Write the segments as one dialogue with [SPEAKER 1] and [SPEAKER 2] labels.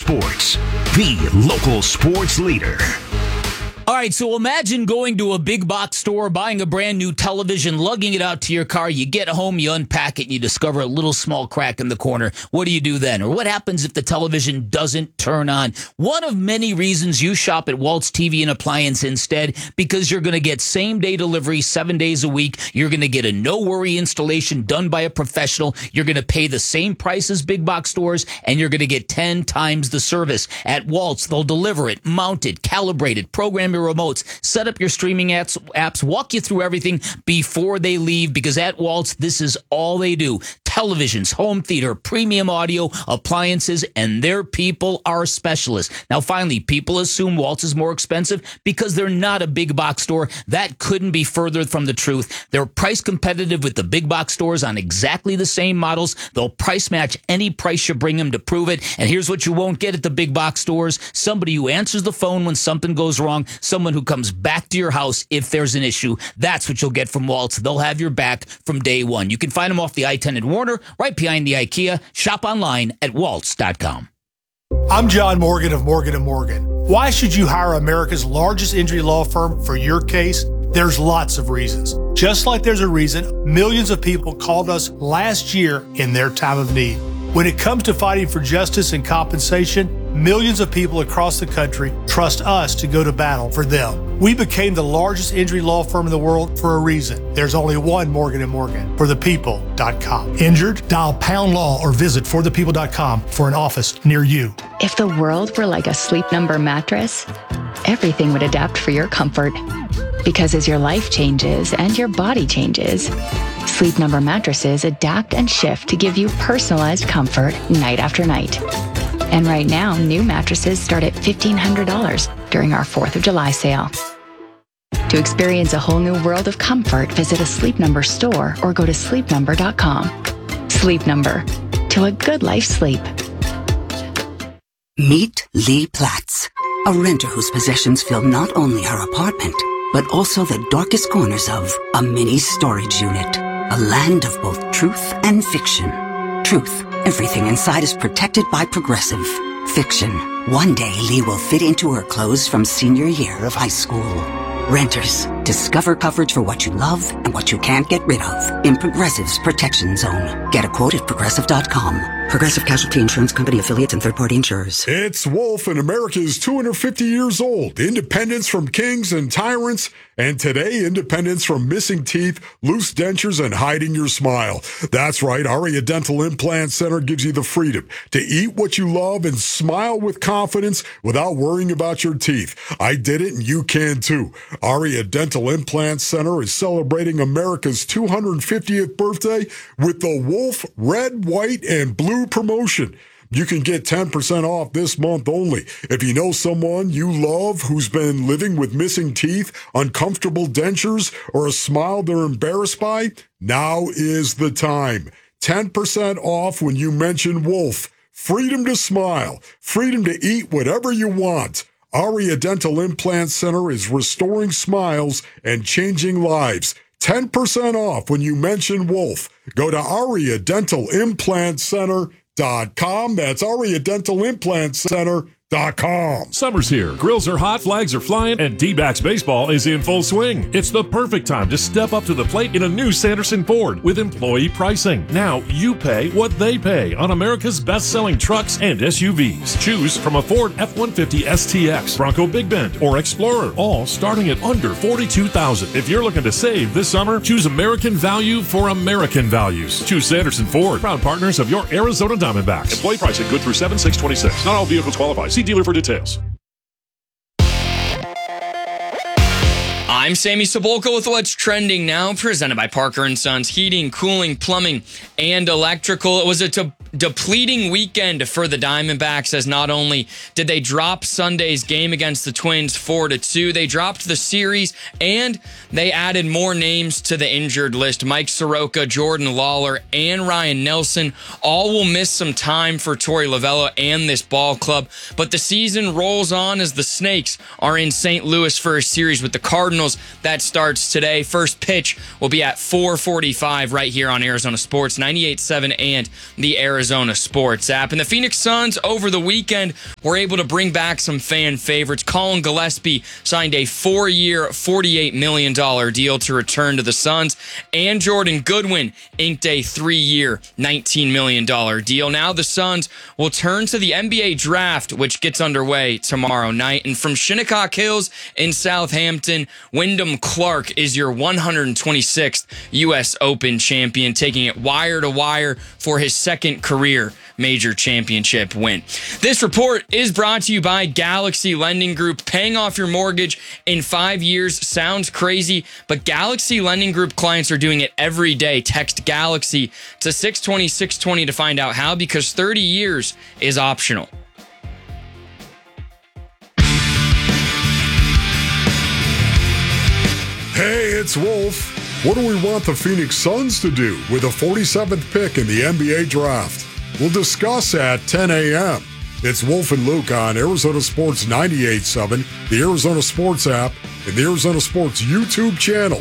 [SPEAKER 1] Sports, the local sports leader.
[SPEAKER 2] All right, so imagine going to a big box store, buying a brand new television, lugging it out to your car. You get home, you unpack it, and you discover a little small crack in the corner. What do you do then? Or what happens if the television doesn't turn on? One of many reasons you shop at Waltz TV and Appliance instead, because you're going to get same-day delivery 7 days a week. You're going to get a no-worry installation done by a professional. You're going to pay the same price as big box stores, and you're going to get 10 times the service. At Waltz, they'll deliver it, mount it, calibrate it, program your remotes, set up your streaming apps, walk you through everything before they leave, because at Waltz, this is all they do. Televisions, home theater, premium audio, appliances, and their people are specialists. Now, finally, people assume Waltz is more expensive because they're not a big box store. That couldn't be further from the truth. They're price competitive with the big box stores on exactly the same models. They'll price match any price you bring them to prove it. And here's what you won't get at the big box stores: somebody who answers the phone when something goes wrong, someone who comes back to your house if there's an issue. That's what you'll get from Waltz. They'll have your back from day one. You can find them off the I-10 in Warner, right behind the IKEA. Shop online at waltz.com.
[SPEAKER 3] I'm John Morgan of Morgan & Morgan. Why should you hire America's largest injury law firm for your case? There's lots of reasons. Just like there's a reason millions of people called us last year in their time of need. When it comes to fighting for justice and compensation, millions of people across the country trust us to go to battle for them. We became the largest injury law firm in the world for a reason. There's only one Morgan & Morgan, forthepeople.com. Injured? Dial pound law or visit forthepeople.com for an office near you.
[SPEAKER 4] If the world were like a Sleep Number mattress, everything would adapt for your comfort. Because as your life changes and your body changes, Sleep Number mattresses adapt and shift to give you personalized comfort night after night. And right now, new mattresses start at $1,500 during our 4th of July sale. To experience a whole new world of comfort, visit a Sleep Number store or go to sleepnumber.com. Sleep Number. To a good life sleep.
[SPEAKER 5] Meet Lee Platts, a renter whose possessions fill not only her apartment, but also the darkest corners of a mini storage unit. A land of both truth and fiction. Truth, everything inside is protected by Progressive. Fiction, one day Lee will fit into her clothes from senior year of high school. Renters, discover coverage for what you love and what you can't get rid of in Progressive's Protection Zone. Get a quote at Progressive.com. Progressive Casualty Insurance Company, affiliates, and third-party insurers.
[SPEAKER 6] It's Wolf, and America is 250 years old. Independence from kings and tyrants, and today, independence from missing teeth, loose dentures, and hiding your smile. That's right, Aria Dental Implant Center gives you the freedom to eat what you love and smile with confidence without worrying about your teeth. I did it, and you can too. Aria Dental Implant Center is celebrating America's 250th birthday with the Wolf Red, White, and Blue promotion. You can get 10% off this month only. If you know someone you love who's been living with missing teeth, uncomfortable dentures, or a smile they're embarrassed by, now is the time. 10% off when you mention Wolf. Freedom to smile. Freedom to eat whatever you want. Aria Dental Implant Center is restoring smiles and changing lives. 10% off when you mention Wolf. Go to AriaDentalImplantCenter.com. That's AriaDentalImplantCenter.com.
[SPEAKER 7] Summer's here. Grills are hot, flags are flying, and D-backs baseball is in full swing. It's the perfect time to step up to the plate in a new Sanderson Ford with employee pricing. Now you pay what they pay on America's best-selling trucks and SUVs. Choose from a Ford F-150 STX, Bronco Big Bend, or Explorer, all starting at under $42,000. If you're looking to save this summer, choose American value for American values. Choose Sanderson Ford, proud partners of your Arizona Diamondbacks. Employee pricing good through 7/6/26. Not all vehicles qualify. See dealer for details.
[SPEAKER 8] I'm Sammy Cebulka with What's Trending Now, presented by Parker & Sons Heating, Cooling, Plumbing, and Electrical. It was a depleting weekend for the Diamondbacks, as not only did they drop Sunday's game against the Twins 4-2, they dropped the series, and they added more names to the injured list. Mike Soroka, Jordan Lawler, and Ryan Nelson all will miss some time for Torey Lovullo and this ball club, but the season rolls on as the Snakes are in St. Louis for a series with the Cardinals. That starts today. First pitch will be at 4:45 right here on Arizona Sports 98.7 and the Arizona Arizona Sports app. And the Phoenix Suns over the weekend were able to bring back some fan favorites. Colin Gillespie signed a 4-year, $48 million deal to return to the Suns. And Jordan Goodwin inked a 3-year, $19 million deal. Now the Suns will turn to the NBA draft, which gets underway tomorrow night. And from Shinnecock Hills in Southampton, Wyndham Clark is your 126th U.S. Open champion, taking it wire to wire for his second career major championship win. This report is brought to you by Galaxy Lending Group. Paying off your mortgage in 5 years sounds crazy, but Galaxy Lending Group clients are doing it every day. Text Galaxy to 620-620 to find out how, because 30 years is optional.
[SPEAKER 6] Hey, it's Wolf. What do we want the Phoenix Suns to do with the 47th pick in the NBA draft? We'll discuss at 10 a.m. It's Wolf and Luke on Arizona Sports 98.7, the Arizona Sports app, and the Arizona Sports YouTube channel.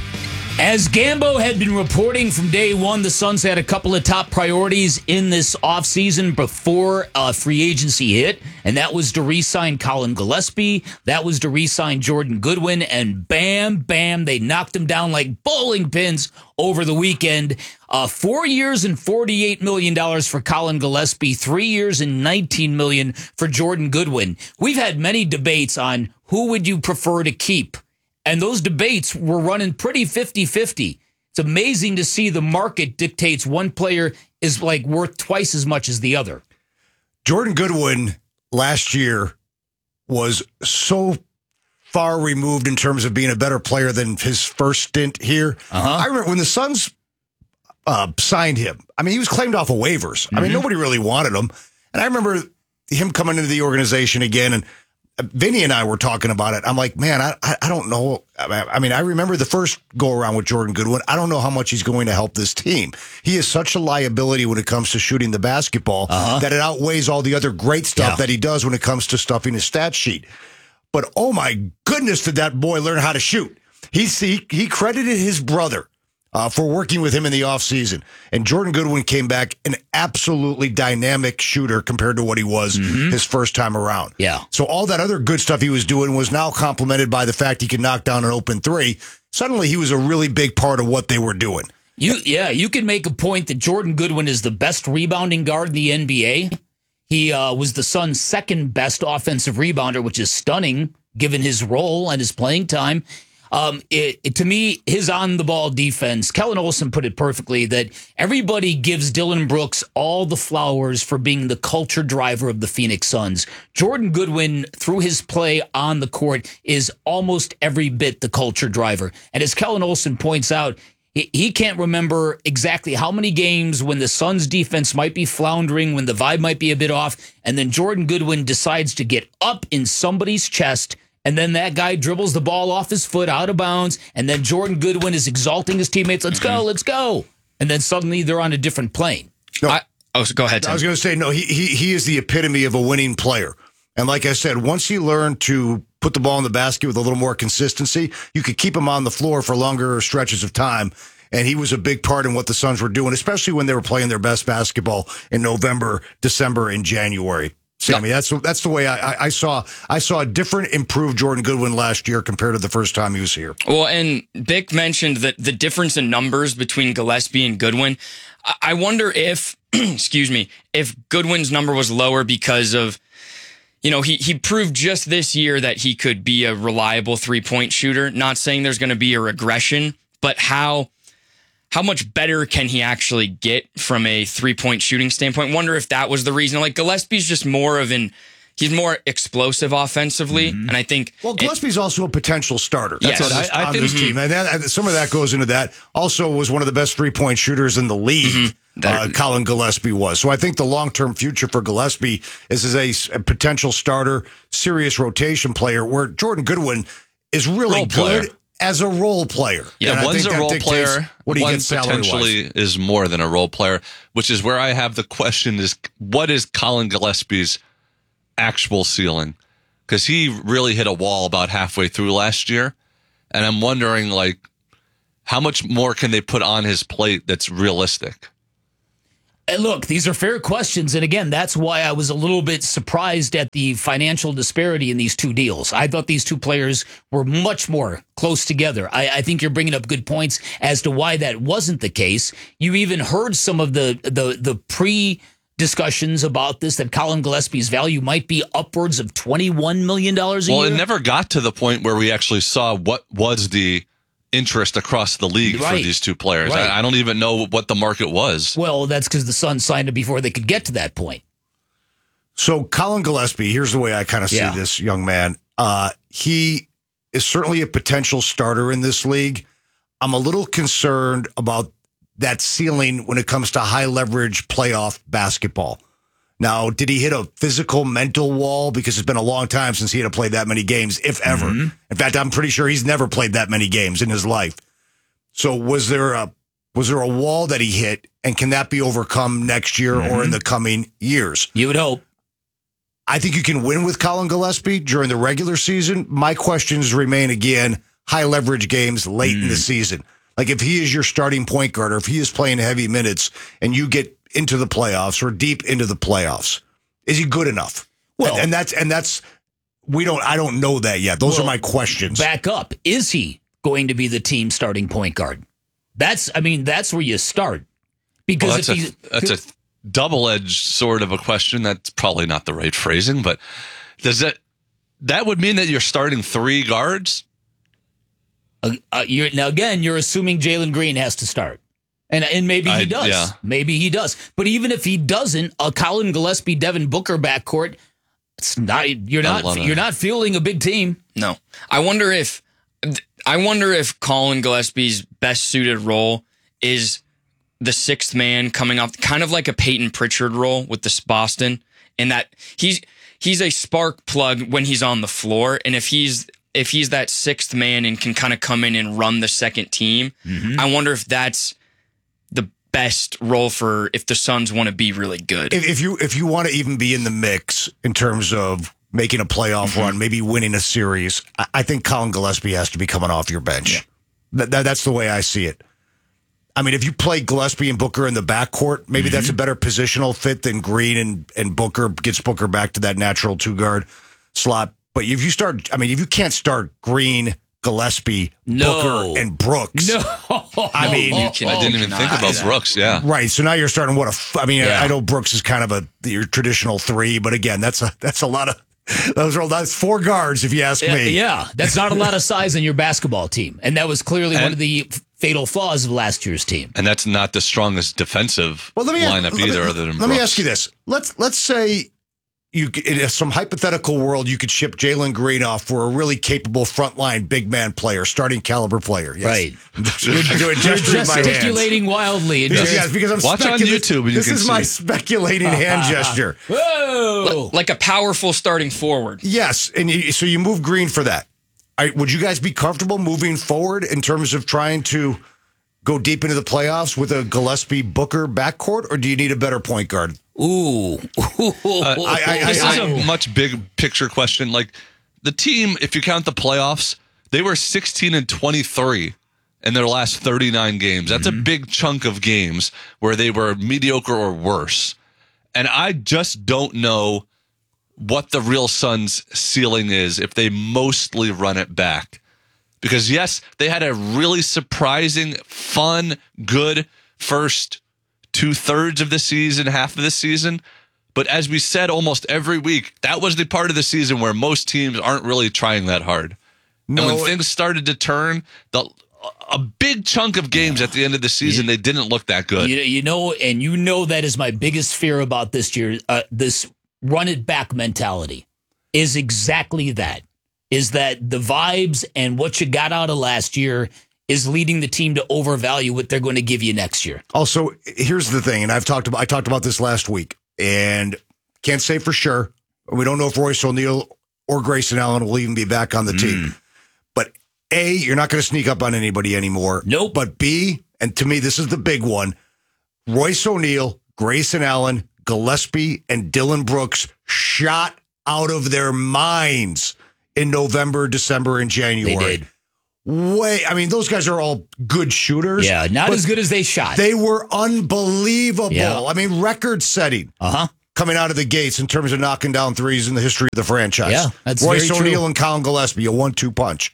[SPEAKER 2] As Gambo had been reporting from day one, the Suns had a couple of top priorities in this offseason before free agency hit, and that was to re-sign Colin Gillespie, that was to re-sign Jordan Goodwin, and bam, bam, they knocked him down like bowling pins over the weekend. 4 years and $48 million for Colin Gillespie, 3 years and $19 million for Jordan Goodwin. We've had many debates on who would you prefer to keep. And those debates were running pretty 50-50. It's amazing to see the market dictates one player is like worth twice as much as the other.
[SPEAKER 9] Jordan Goodwin last year was so far removed in terms of being a better player than his first stint here. I remember when the Suns signed him. I mean, he was claimed off of waivers. I mean, nobody really wanted him. And I remember him coming into the organization again, and Vinny and I were talking about it. I'm like, man, I don't know. I mean, I remember the first go-around with Jordan Goodwin. I don't know how much he's going to help this team. He is such a liability when it comes to shooting the basketball that it outweighs all the other great stuff that he does when it comes to stuffing his stat sheet. But, oh, my goodness, did that boy learn how to shoot. He credited his brother for working with him in the offseason. And Jordan Goodwin came back an absolutely dynamic shooter compared to what he was his first time around. Yeah. So all that other good stuff he was doing was now complemented by the fact he could knock down an open three. Suddenly he was a really big part of what they were doing.
[SPEAKER 2] You can make a point that Jordan Goodwin is the best rebounding guard in the NBA. He was the Suns' second best offensive rebounder, which is stunning given his role and his playing time. To me, his on-the-ball defense, Kellen Olson put it perfectly, that everybody gives Dillon Brooks all the flowers for being the culture driver of the Phoenix Suns. Jordan Goodwin, through his play on the court, is almost every bit the culture driver. And as Kellen Olson points out, he can't remember exactly how many games when the Suns' defense might be floundering, when the vibe might be a bit off, and then Jordan Goodwin decides to get up in somebody's chest, and then that guy dribbles the ball off his foot out of bounds, and then Jordan Goodwin is exalting his teammates, let's go, let's go. And then suddenly they're on a different plane.
[SPEAKER 9] No,
[SPEAKER 8] go ahead, Tim.
[SPEAKER 9] I was going to say, no, he is the epitome of a winning player. And like I said, once he learned to put the ball in the basket with a little more consistency, you could keep him on the floor for longer stretches of time. And he was a big part in what the Suns were doing, especially when they were playing their best basketball in November, December, and January. Sammy, that's the way I saw a different, improved Jordan Goodwin last year compared to the first time he was here.
[SPEAKER 8] Well, and Bick mentioned that the difference in numbers between Gillespie and Goodwin. I wonder if, if Goodwin's number was lower because of, he proved just this year that he could be a reliable three-point shooter. Not saying there's going to be a regression, but how much better can he actually get from a three-point shooting standpoint? Wonder if that was the reason. Like, Gillespie's just he's more explosive offensively, and I think...
[SPEAKER 9] Well, Gillespie's also a potential starter. That's on this team. And some of that goes into that. Also was one of the best three-point shooters in the league, Colin Gillespie was. So I think the long-term future for Gillespie is as a potential starter, serious rotation player, where Jordan Goodwin is really good as a role player.
[SPEAKER 10] Yeah, one's a role player. What he gets potentially is more than a role player, which is where I have the question is, what is Colin Gillespie's actual ceiling? Because he really hit a wall about halfway through last year. And I'm wondering, how much more can they put on his plate that's realistic?
[SPEAKER 2] Look, these are fair questions. And again, that's why I was a little bit surprised at the financial disparity in these two deals. I thought these two players were much more close together. I think you're bringing up good points as to why that wasn't the case. You even heard some of the pre-discussions about this, that Colin Gillespie's value might be upwards of $21 million a year.
[SPEAKER 10] Well, it never got to the point where we actually saw what was the interest across the league for these two players.
[SPEAKER 2] Right.
[SPEAKER 10] I don't even know what the market was.
[SPEAKER 2] Well, that's because the Suns signed it before they could get to that point.
[SPEAKER 9] So Colin Gillespie, here's the way I kind of see this young man. He is certainly a potential starter in this league. I'm a little concerned about that ceiling when it comes to high leverage playoff basketball. Now, did he hit a physical, mental wall? Because it's been a long time since he had to play that many games, if ever. Mm-hmm. In fact, I'm pretty sure he's never played that many games in his life. So was there a wall that he hit, and can that be overcome next year or in the coming years?
[SPEAKER 2] You would hope.
[SPEAKER 9] I think you can win with Colin Gillespie during the regular season. My questions remain, again, high leverage games late in the season. Like if he is your starting point guard or if he is playing heavy minutes and you get into the playoffs or deep into the playoffs, is he good enough? Well, and that's I don't know that yet. Those are my questions.
[SPEAKER 2] Back up. Is he going to be the team starting point guard? That's where you start. Because
[SPEAKER 10] that's a double-edged sort of a question. That's probably not the right phrasing, but that would mean that you're starting three guards?
[SPEAKER 2] Now again, you're assuming Jalen Green has to start. And maybe he does. Yeah. Maybe he does. But even if he doesn't, a Colin Gillespie, Devin Booker backcourt, you're not fielding a big team.
[SPEAKER 8] No. I wonder if Colin Gillespie's best suited role is the sixth man coming off, kind of like a Peyton Pritchard role with this Boston, in that he's a spark plug when he's on the floor, and if he's that sixth man and can kind of come in and run the second team, I wonder if that's the best role for if the Suns want to be really good.
[SPEAKER 9] If you want to even be in the mix in terms of making a playoff run, maybe winning a series, I think Colin Gillespie has to be coming off your bench. Yeah. That's the way I see it. I mean, if you play Gillespie and Booker in the backcourt, maybe that's a better positional fit than Green and Booker gets Booker back to that natural two-guard slot. But if you can't start Green, Gillespie, Booker, and Brooks.
[SPEAKER 10] No. I didn't even think about Brooks, yeah.
[SPEAKER 9] Right, so now you're starting I know Brooks is kind of your traditional three, but again, that's a lot of, that's four guards if you ask me.
[SPEAKER 2] Yeah, that's not a lot of size in your basketball team. And that was clearly one of the fatal flaws of last year's team.
[SPEAKER 10] And that's not the strongest defensive lineup either other than Brooks.
[SPEAKER 9] Let me ask you this. Let's say in some hypothetical world, you could ship Jalen Green off for a really capable frontline big man player, starting caliber player. Yes.
[SPEAKER 2] Right.
[SPEAKER 9] You're
[SPEAKER 2] gesticulating wildly.
[SPEAKER 9] Yes, because I'm
[SPEAKER 10] watch on YouTube. And
[SPEAKER 9] this is my speculating hand gesture.
[SPEAKER 2] Whoa!
[SPEAKER 8] Like a powerful starting forward.
[SPEAKER 9] Yes, and so you move Green for that. Would you guys be comfortable moving forward in terms of trying to go deep into the playoffs with a Gillespie Booker backcourt, or do you need a better point guard?
[SPEAKER 2] Ooh.
[SPEAKER 10] This is a much big picture question. Like the team, if you count the playoffs, they were 16-23 in their last 39 games. That's a big chunk of games where they were mediocre or worse. And I just don't know what the real Suns' ceiling is if they mostly run it back. Because yes, they had a really surprising, fun, good first 2/3 of the season, half of the season. But as we said almost every week, that was the part of the season where most teams aren't really trying that hard. And when things started to turn, a big chunk of games at the end of the season, they didn't look that good.
[SPEAKER 2] You know that is my biggest fear about this year. This run it back mentality is exactly that. Is that the vibes and what you got out of last year is leading the team to overvalue what they're going to give you next year.
[SPEAKER 9] Also, here's the thing, and I talked about this last week, and can't say for sure. We don't know if Royce O'Neal or Grayson Allen will even be back on the team. But A, you're not going to sneak up on anybody anymore.
[SPEAKER 2] Nope.
[SPEAKER 9] But B, and to me, this is the big one, Royce O'Neal, Grayson Allen, Gillespie, and Dillon Brooks shot out of their minds in November, December, and January.
[SPEAKER 2] They did.
[SPEAKER 9] those guys are all good shooters.
[SPEAKER 2] Yeah, not as good as they shot.
[SPEAKER 9] They were unbelievable.
[SPEAKER 2] Yeah.
[SPEAKER 9] I mean, record-setting coming out of the gates in terms of knocking down threes in the history of the franchise.
[SPEAKER 2] Yeah, that's
[SPEAKER 9] Royce
[SPEAKER 2] very
[SPEAKER 9] O'Neal
[SPEAKER 2] true.
[SPEAKER 9] and Colin Gillespie, a 1-2 punch.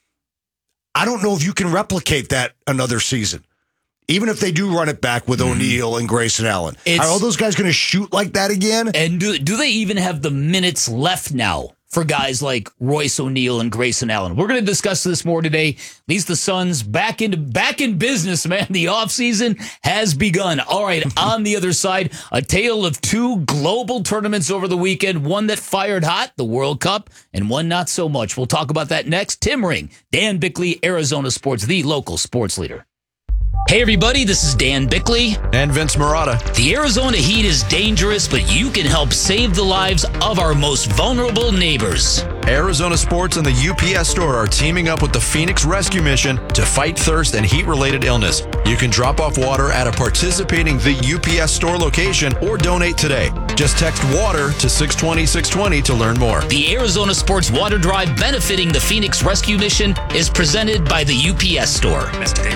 [SPEAKER 9] I don't know if you can replicate that another season. Even if they do run it back with O'Neal and Grayson Allen. Are all those guys going to shoot like that again?
[SPEAKER 2] And do they even have the minutes left now for guys like Royce O'Neal and Grayson Allen? We're going to discuss this more today. At least the Suns back in business, man. The offseason has begun. All right, on the other side, a tale of two global tournaments over the weekend. One that fired hot, the World Cup, and one not so much. We'll talk about that next. Tim Ring, Dan Bickley, Arizona Sports, the local sports leader. Hey everybody, this is Dan Bickley.
[SPEAKER 11] And Vince Marotta.
[SPEAKER 2] The Arizona heat is dangerous, but you can help save the lives of our most vulnerable neighbors.
[SPEAKER 11] Arizona Sports and the UPS Store are teaming up with the Phoenix Rescue Mission to fight thirst and heat-related illness. You can drop off water at a participating The UPS Store location or donate today. Just text WATER to 620-620 to learn more.
[SPEAKER 2] The Arizona Sports Water Drive benefiting the Phoenix Rescue Mission is presented by the UPS Store.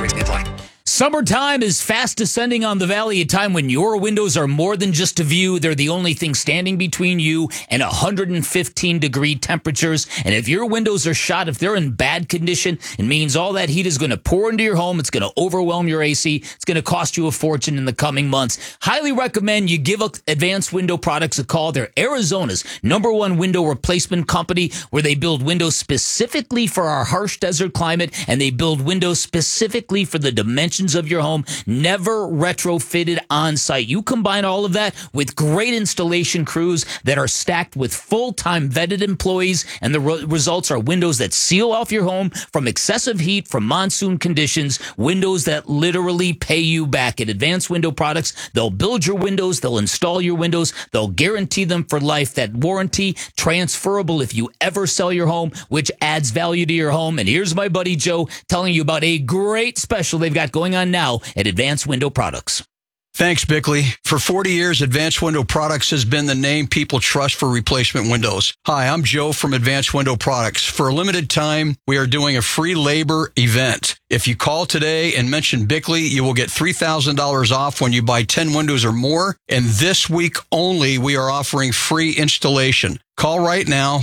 [SPEAKER 2] Summertime is fast descending on the valley, a time when your windows are more than just a view. They're the only thing standing between you and 115-degree temperatures. And if your windows are shot, if they're in bad condition, it means all that heat is going to pour into your home. It's going to overwhelm your AC. It's going to cost you a fortune in the coming months. Highly recommend you give Advanced Window Products a call. They're Arizona's #1 window replacement company, where they build windows specifically for our harsh desert climate, and they build windows specifically for the dimensions of your home, never retrofitted on site. You combine all of that with great installation crews that are stacked with full-time vetted employees, and the results are windows that seal off your home from excessive heat, from monsoon conditions, windows that literally pay you back. At Advanced Window Products, they'll build your windows, they'll install your windows, they'll guarantee them for life. That warranty, transferable if you ever sell your home, which adds value to your home. And here's my buddy Joe telling you about a great special they've got going on now at Advanced Window Products.
[SPEAKER 12] Thanks, Bickley. For 40 years, Advanced Window Products has been the name people trust for replacement windows. Hi, I'm Joe from Advanced Window Products. For a limited time, we are doing a free labor event. If you call today and mention Bickley, you will get $3,000 off when you buy 10 windows or more. And this week only, we are offering free installation. Call right now,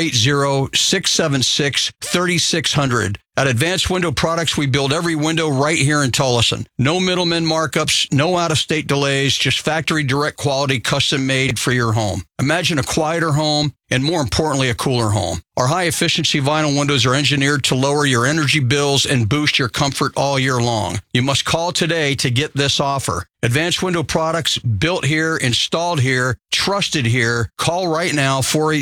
[SPEAKER 12] 480-676-3600. At Advanced Window Products, we build every window right here in Tullison. No middleman markups, no out-of-state delays, just factory direct quality, custom made for your home. Imagine a quieter home and, more importantly, a cooler home. Our high-efficiency vinyl windows are engineered to lower your energy bills and boost your comfort all year long. You must call today to get this offer. Advanced Window Products, built here, installed here, trusted here. Call right now,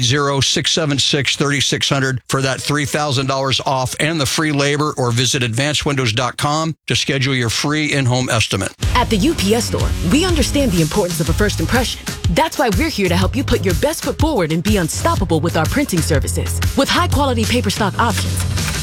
[SPEAKER 12] 480-676-3600 for that $3,000 off and the free labor, or visit advancedwindows.com to schedule your free in-home estimate.
[SPEAKER 13] At the UPS Store, we understand the importance of a first impression. That's why we're here to help you put your best foot forward and be unstoppable with our printing services. With high-quality paper stock options,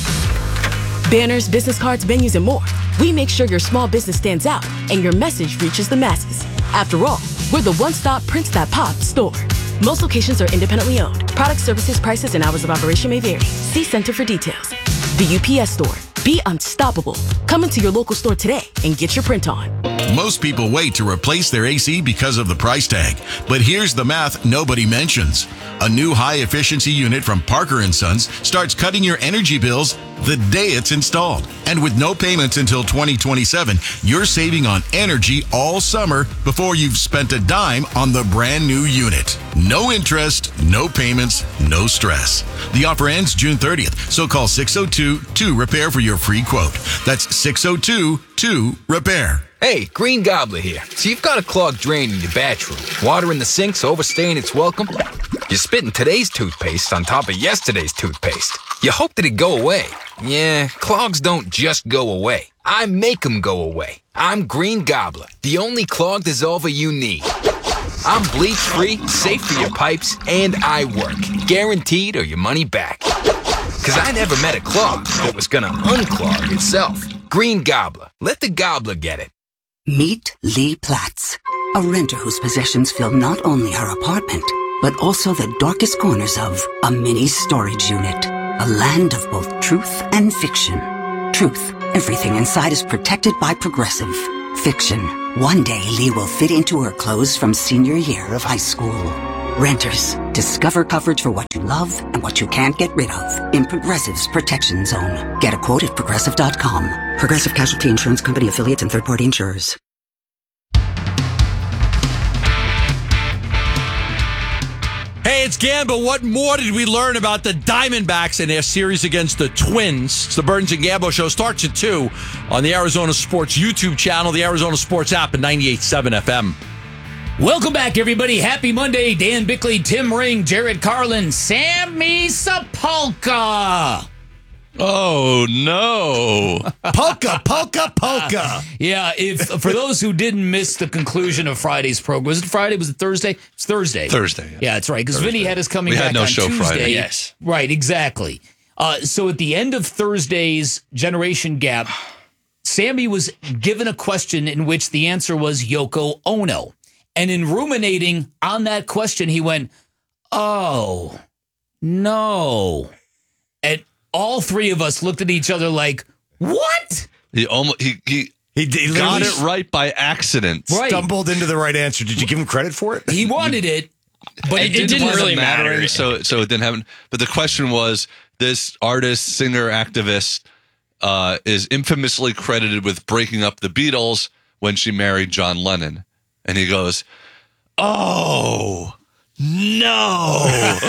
[SPEAKER 13] banners, business cards, menus, and more, we make sure your small business stands out and your message reaches the masses. After all, we're the one-stop Prints That Pop store. Most locations are independently owned. Product, services, prices, and hours of operation may vary. See Center for details. The UPS Store. Be unstoppable. Come into your local store today and get your print on.
[SPEAKER 14] Most people wait to replace their AC because of the price tag. But here's the math nobody mentions. A new high-efficiency unit from Parker & Sons starts cutting your energy bills the day it's installed. And with no payments until 2027, you're saving on energy all summer before you've spent a dime on the brand new unit. No interest, no payments, no stress. The offer ends June 30th, so call 602-2-REPAIR for your free quote. That's 602-2-REPAIR.
[SPEAKER 15] Hey, Green Gobbler here. So you've got a clogged drain in your bathroom. Water in the sink's overstaying its welcome. You're spitting today's toothpaste on top of yesterday's toothpaste. You hope that it go away. Yeah, clogs don't just go away. I make them go away. I'm Green Gobbler, the only clog dissolver you need. I'm bleach-free, safe for your pipes, and I work. Guaranteed or your money back. Because I never met a clog that was gonna unclog itself. Green Gobbler. Let the gobbler get it.
[SPEAKER 5] Meet Lee Platz, a renter whose possessions fill not only her apartment, but also the darkest corners of a mini storage unit. A land of both truth and fiction. Truth, everything inside is protected by Progressive. Fiction, one day Lee will fit into her clothes from senior year of high school. Renters, discover coverage for what you love and what you can't get rid of in Progressive's Protection Zone. Get a quote at Progressive.com. Progressive Casualty Insurance Company affiliates and third-party insurers.
[SPEAKER 16] Hey, it's Gamble. What more did we learn about the Diamondbacks in their series against the Twins? It's the Burns and Gamble Show. Starts at 2 on the Arizona Sports YouTube channel, the Arizona Sports app, and 98.7 FM.
[SPEAKER 2] Welcome back, everybody. Happy Monday. Dan Bickley, Tim Ring, Jared Carlin, Sammy Sapolka.
[SPEAKER 10] Oh, no.
[SPEAKER 9] Polka.
[SPEAKER 2] Yeah, for those who didn't miss the conclusion of Friday's program, was it Friday? Was it Thursday? It's Thursday.
[SPEAKER 10] Thursday.
[SPEAKER 2] Yeah, that's right, because Vinny had us coming back on Tuesday.
[SPEAKER 10] We had no show Friday.
[SPEAKER 2] Yes. Right, exactly. So at the end of Thursday's Generation Gap, Sammy was given a question in which the answer was Yoko Ono. And in ruminating on that question, he went, oh, no. And all three of us looked at each other like, what?
[SPEAKER 10] He got it right by accident.
[SPEAKER 2] Right.
[SPEAKER 9] Stumbled into the right answer. Did you give him credit for it?
[SPEAKER 2] He wanted it, but
[SPEAKER 8] it didn't really matter.
[SPEAKER 10] So it didn't happen. But the question was, this artist, singer, activist is infamously credited with breaking up the Beatles when she married John Lennon. And he goes, oh, no.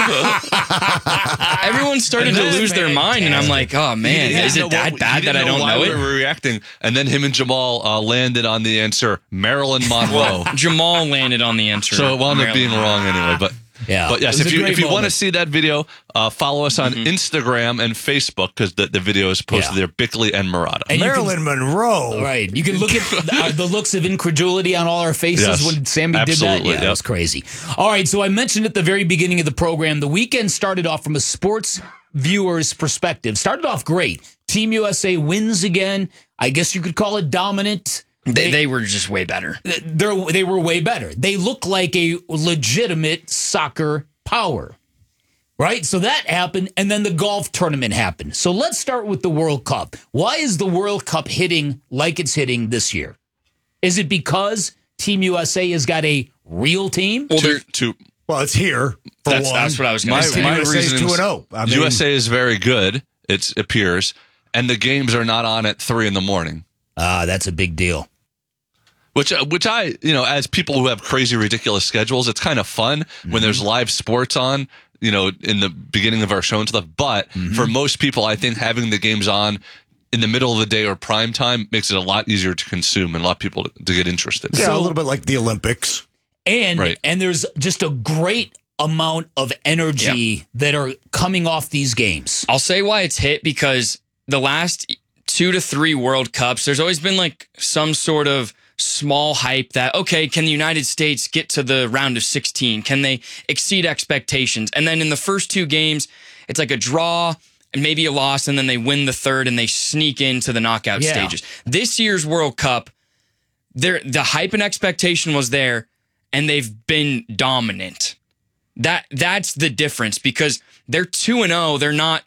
[SPEAKER 8] Everyone started to lose their mind, and I'm like, oh, man, is it that bad that I don't know it?
[SPEAKER 10] We were reacting. And then him and Jamal landed on the answer, Marilyn Monroe.
[SPEAKER 8] Well, Jamal landed on the answer.
[SPEAKER 10] So it wound up being wrong anyway. But yes, if you want to see that video, follow us on Instagram and Facebook, because the video is posted there, Bickley and Murata.
[SPEAKER 2] And
[SPEAKER 9] Marilyn Monroe.
[SPEAKER 2] Right. You can look at the looks of incredulity on all our faces when Sammy did that. Yeah, that was crazy. All right, so I mentioned at the very beginning of the program, the weekend started off from a sports viewer's perspective. Started off great. Team USA wins again. I guess you could call it dominant.
[SPEAKER 8] They were just way better.
[SPEAKER 2] They were way better. They look like a legitimate soccer power, right? So that happened, and then the golf tournament happened. So let's start with the World Cup. Why is the World Cup hitting like it's hitting this year? Is it because Team USA has got a real team?
[SPEAKER 9] Well, it's here.
[SPEAKER 8] That's what I was going to say.
[SPEAKER 10] My reason is
[SPEAKER 9] 2-0.
[SPEAKER 10] USA is very good, it appears, and the games are not on at 3 a.m.
[SPEAKER 2] That's a big deal.
[SPEAKER 10] Which I, as people who have crazy, ridiculous schedules, it's kind of fun when there's live sports on, in the beginning of our show and stuff. But for most people, I think having the games on in the middle of the day or prime time makes it a lot easier to consume and a lot of people to get interested.
[SPEAKER 9] Yeah, a little bit like the Olympics.
[SPEAKER 2] And there's just a great amount of energy that are coming off these games.
[SPEAKER 8] I'll say why it's hit, because the last 2 to 3 World Cups, there's always been like some sort of small hype that, okay, can the United States get to the round of 16? Can they exceed expectations? And then in the first 2 games, it's like a draw and maybe a loss, and then they win the third and they sneak into the knockout stages. This year's World Cup, the hype and expectation was there, and they've been dominant. That's the difference, because they're 2-0. They're not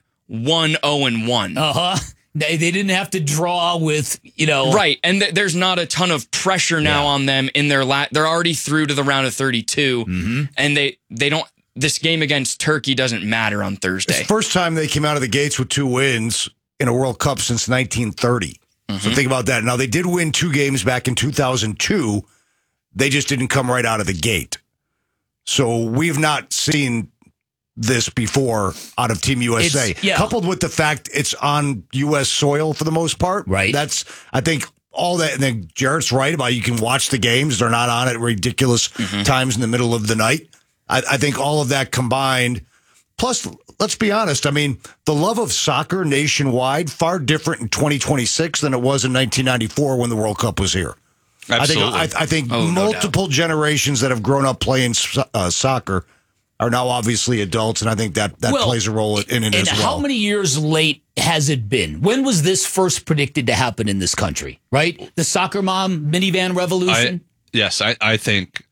[SPEAKER 8] 1-0-1.
[SPEAKER 2] They didn't have to draw with,
[SPEAKER 8] Right, and there's not a ton of pressure now on them in their they're already through to the round of 32, and they don't. This game against Turkey doesn't matter on Thursday.
[SPEAKER 9] It's the first time they came out of the gates with 2 wins in a World Cup since 1930. So think about that. Now, they did win 2 games back in 2002. They just didn't come right out of the gate. So we've not seen this before out of Team USA, coupled with the fact it's on U.S. soil for the most part.
[SPEAKER 2] Right.
[SPEAKER 9] That's, I think, all that. And then Jarrett's right about you can watch the games. They're not on at ridiculous times in the middle of the night. I think all of that combined, plus, let's be honest, I mean, the love of soccer nationwide, far different in 2026 than it was in 1994 when the World Cup was here.
[SPEAKER 10] Absolutely.
[SPEAKER 9] I think multiple generations that have grown up playing soccer are now obviously adults, and I think that plays a role in it as well.
[SPEAKER 2] And how many years late has it been? When was this first predicted to happen in this country, right? The soccer mom minivan revolution?
[SPEAKER 10] I think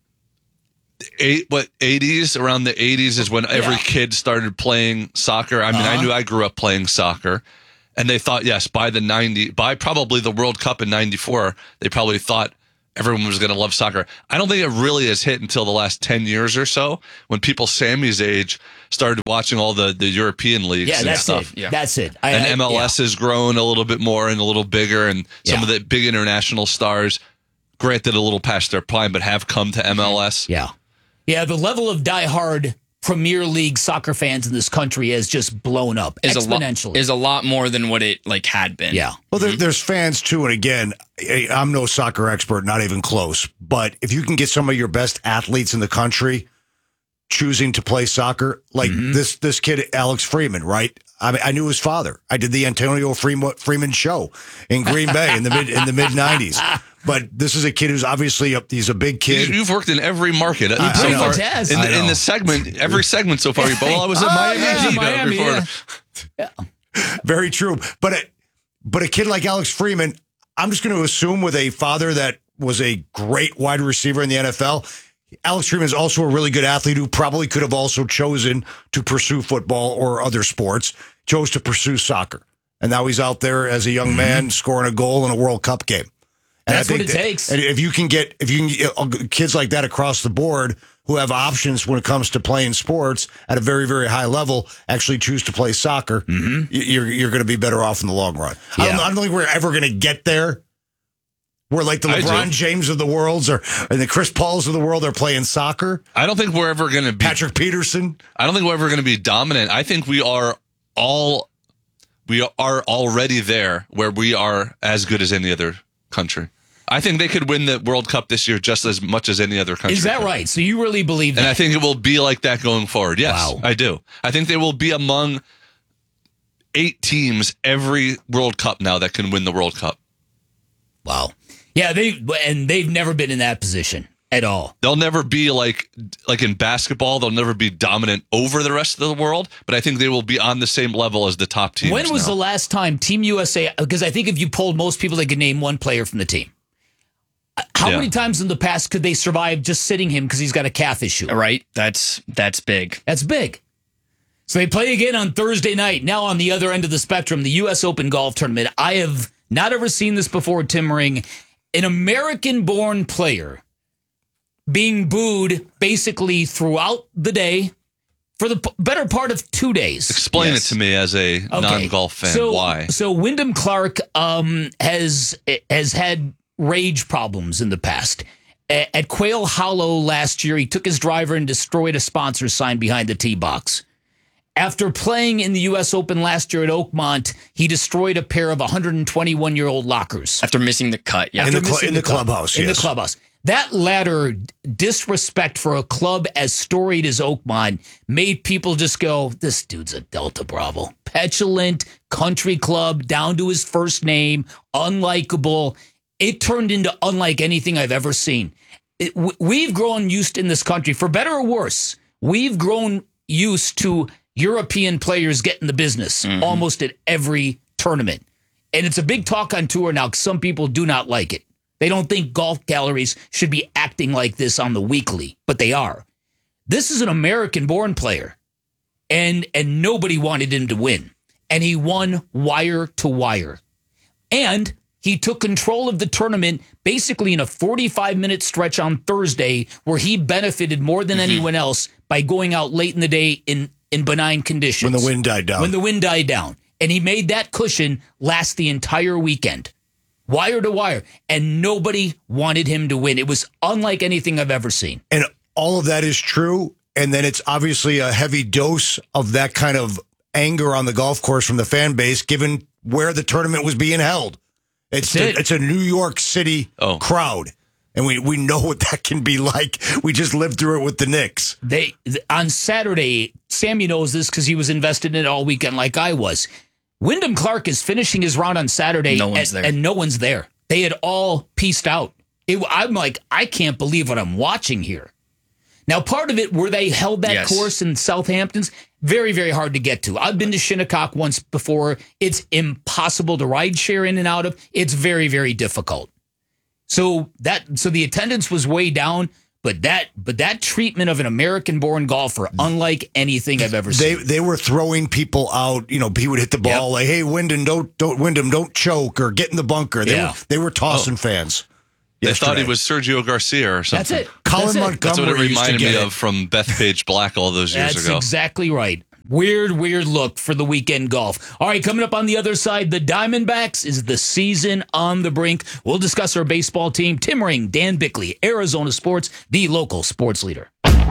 [SPEAKER 10] 80s, around the 80s is when every kid started playing soccer. I mean, I knew I grew up playing soccer, And they thought, yes, by probably the World Cup in 94, they probably thought everyone was going to love soccer. I don't think it really has hit until the last 10 years or so when people Sammy's age started watching all the European leagues and stuff.
[SPEAKER 2] Yeah, that's it.
[SPEAKER 10] And MLS has grown a little bit more and a little bigger, and some of the big international stars, granted a little past their prime, but have come to MLS.
[SPEAKER 2] Yeah, the level of diehard Premier League soccer fans in this country has just blown up exponentially.
[SPEAKER 8] Is a lot more than what it had been.
[SPEAKER 2] Yeah.
[SPEAKER 9] Well, there's fans too, and again, I'm no soccer expert, not even close. But if you can get some of your best athletes in the country choosing to play soccer, like this kid Alex Freeman, right? I mean, I knew his father. I did the Antonio Freeman show in Green Bay in the mid '90s. But this is a kid who's obviously he's a big kid.
[SPEAKER 10] You've worked in every market so far. In the segment, every segment so far. I was at Miami.
[SPEAKER 9] Very true. But a kid like Alex Freeman, I'm just going to assume with a father that was a great wide receiver in the NFL, Alex Freeman is also a really good athlete who probably could have also chosen to pursue football or other sports, chose to pursue soccer. And now he's out there as a young man scoring a goal in a World Cup game. And
[SPEAKER 2] that's what it takes.
[SPEAKER 9] And if you can get kids like that across the board who have options when it comes to playing sports at a very, very high level, actually choose to play soccer, you're going to be better off in the long run. Yeah. I don't think we're ever going to get there. Where like the LeBron James of the world and the Chris Pauls of the world are playing soccer.
[SPEAKER 10] I don't think we're ever going to be
[SPEAKER 9] Patrick Peterson.
[SPEAKER 10] I don't think we're ever going to be dominant. I think we are already there where we are as good as any other country. I think they could win the World Cup this year just as much as any other country.
[SPEAKER 2] Is that right? So you really believe that?
[SPEAKER 10] And I think it will be like that going forward. Yes, I do. I think they will be among 8 teams every World Cup now that can win the World Cup.
[SPEAKER 2] Wow. Yeah, they've never been in that position at all.
[SPEAKER 10] They'll never be like in basketball. They'll never be dominant over the rest of the world. But I think they will be on the same level as the top teams.
[SPEAKER 2] When was the last time Team USA? Because I think if you polled most people, they could name one player from the team. How many times in the past could they survive just sitting him because he's got a calf issue?
[SPEAKER 8] Right. That's big.
[SPEAKER 2] That's big. So they play again on Thursday night. Now on the other end of the spectrum, the U.S. Open golf tournament. I have not ever seen this before, Tim Ring. An American-born player being booed basically throughout the day for the better part of 2 days.
[SPEAKER 10] Explain it to me as a non-golf fan. Why?
[SPEAKER 2] So Wyndham Clark has had rage problems in the past. At Quail Hollow last year, he took his driver and destroyed a sponsor sign behind the tee box. After playing in the U.S. Open last year at Oakmont, he destroyed a pair of 121-year-old lockers.
[SPEAKER 8] After missing the cut,
[SPEAKER 9] in the clubhouse.
[SPEAKER 2] In the clubhouse. That latter disrespect for a club as storied as Oakmont made people just go, this dude's a Delta Bravo. Petulant, country club, down to his first name, unlikable. It turned into unlike anything I've ever seen. We've grown used in this country, for better or worse, we've grown used to European players getting the business almost at every tournament. And it's a big talk on tour now because some people do not like it. They don't think golf galleries should be acting like this on the weekly, but they are. This is an American-born player, and nobody wanted him to win. And he won wire to wire. And he took control of the tournament basically in a 45-minute stretch on Thursday where he benefited more than anyone else by going out late in the day in benign conditions.
[SPEAKER 9] When the wind died down.
[SPEAKER 2] And he made that cushion last the entire weekend. Wire to wire. And nobody wanted him to win. It was unlike anything I've ever seen.
[SPEAKER 9] And all of that is true. And then it's obviously a heavy dose of that kind of anger on the golf course from the fan base, given where the tournament was being held. It's a New York City crowd. And we know what that can be like. We just lived through it with the Knicks.
[SPEAKER 2] On Saturday, Sammy knows this because he was invested in it all weekend like I was. Wyndham Clark is finishing his round on Saturday, and no one's there. They had all pieced out. I'm like, I can't believe what I'm watching here. Now, part of it, where they held that course in Southampton's, very, very hard to get to. I've been to Shinnecock once before. It's impossible to ride share in and out of. It's very, very difficult. So the attendance was way down, But that treatment of an American-born golfer, unlike anything I've ever seen.
[SPEAKER 9] They were throwing people out. You know, he would hit the ball like, "Hey, Wyndham, don't choke," or "Get in the bunker." They were tossing fans.
[SPEAKER 10] They thought he was Sergio Garcia or something.
[SPEAKER 2] That's it.
[SPEAKER 9] Colin Montgomery.
[SPEAKER 10] That's what it reminded me of from Bethpage Black all those years ago.
[SPEAKER 2] That's exactly right. Weird look for the weekend golf. All right, coming up on the other side, the Diamondbacks is the season on the brink. We'll discuss our baseball team. Tim Ring, Dan Bickley, Arizona Sports, the local sports leader.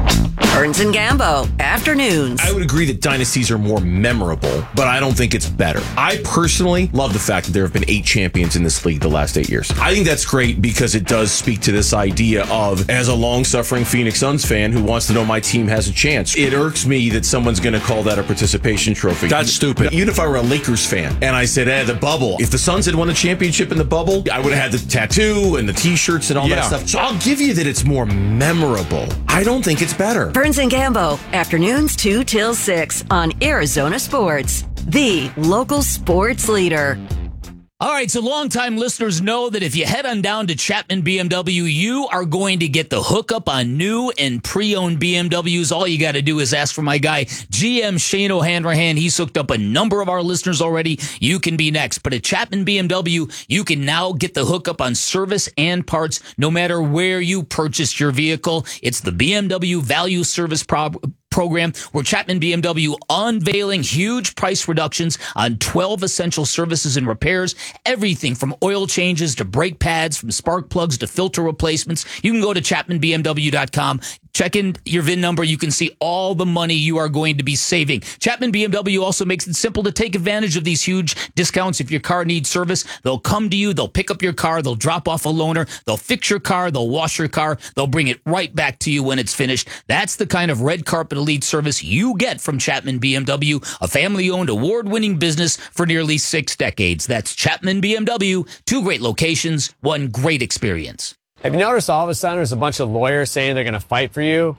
[SPEAKER 17] Burns and Gambo, afternoons.
[SPEAKER 18] I would agree that dynasties are more memorable, but I don't think it's better. I personally love the fact that there have been 8 champions in this league the last 8 years. I think that's great because it does speak to this idea of, as a long-suffering Phoenix Suns fan who wants to know my team has a chance, it irks me that someone's going to call that a participation trophy.
[SPEAKER 16] That's stupid.
[SPEAKER 18] Even if I were a Lakers fan and I said, the bubble, if the Suns had won a championship in the bubble, I would have had the tattoo and the T-shirts and all that stuff. So I'll give you that it's more memorable. I don't think it's better.
[SPEAKER 17] Burns and Gambo, afternoons 2 till 6 on Arizona Sports, the local sports leader.
[SPEAKER 2] All right, so longtime listeners know that if you head on down to Chapman BMW, you are going to get the hookup on new and pre-owned BMWs. All you got to do is ask for my guy, GM Shane O'Hanrahan. He's hooked up a number of our listeners already. You can be next. But at Chapman BMW, you can now get the hookup on service and parts no matter where you purchase your vehicle. It's the BMW Value Service program where Chapman BMW unveiling huge price reductions on 12 essential services and repairs, everything from oil changes to brake pads, from spark plugs to filter replacements. You can go to ChapmanBMW.com. Check in your VIN number. You can see all the money you are going to be saving. Chapman BMW also makes it simple to take advantage of these huge discounts. If your car needs service, they'll come to you. They'll pick up your car. They'll drop off a loaner. They'll fix your car. They'll wash your car. They'll bring it right back to you when it's finished. That's the kind of red carpet elite service you get from Chapman BMW, a family-owned, award-winning business for nearly 6 decades. That's Chapman BMW. 2 great locations, 1 great experience.
[SPEAKER 19] Have you noticed all of a sudden there's a bunch of lawyers saying they're going to fight for you?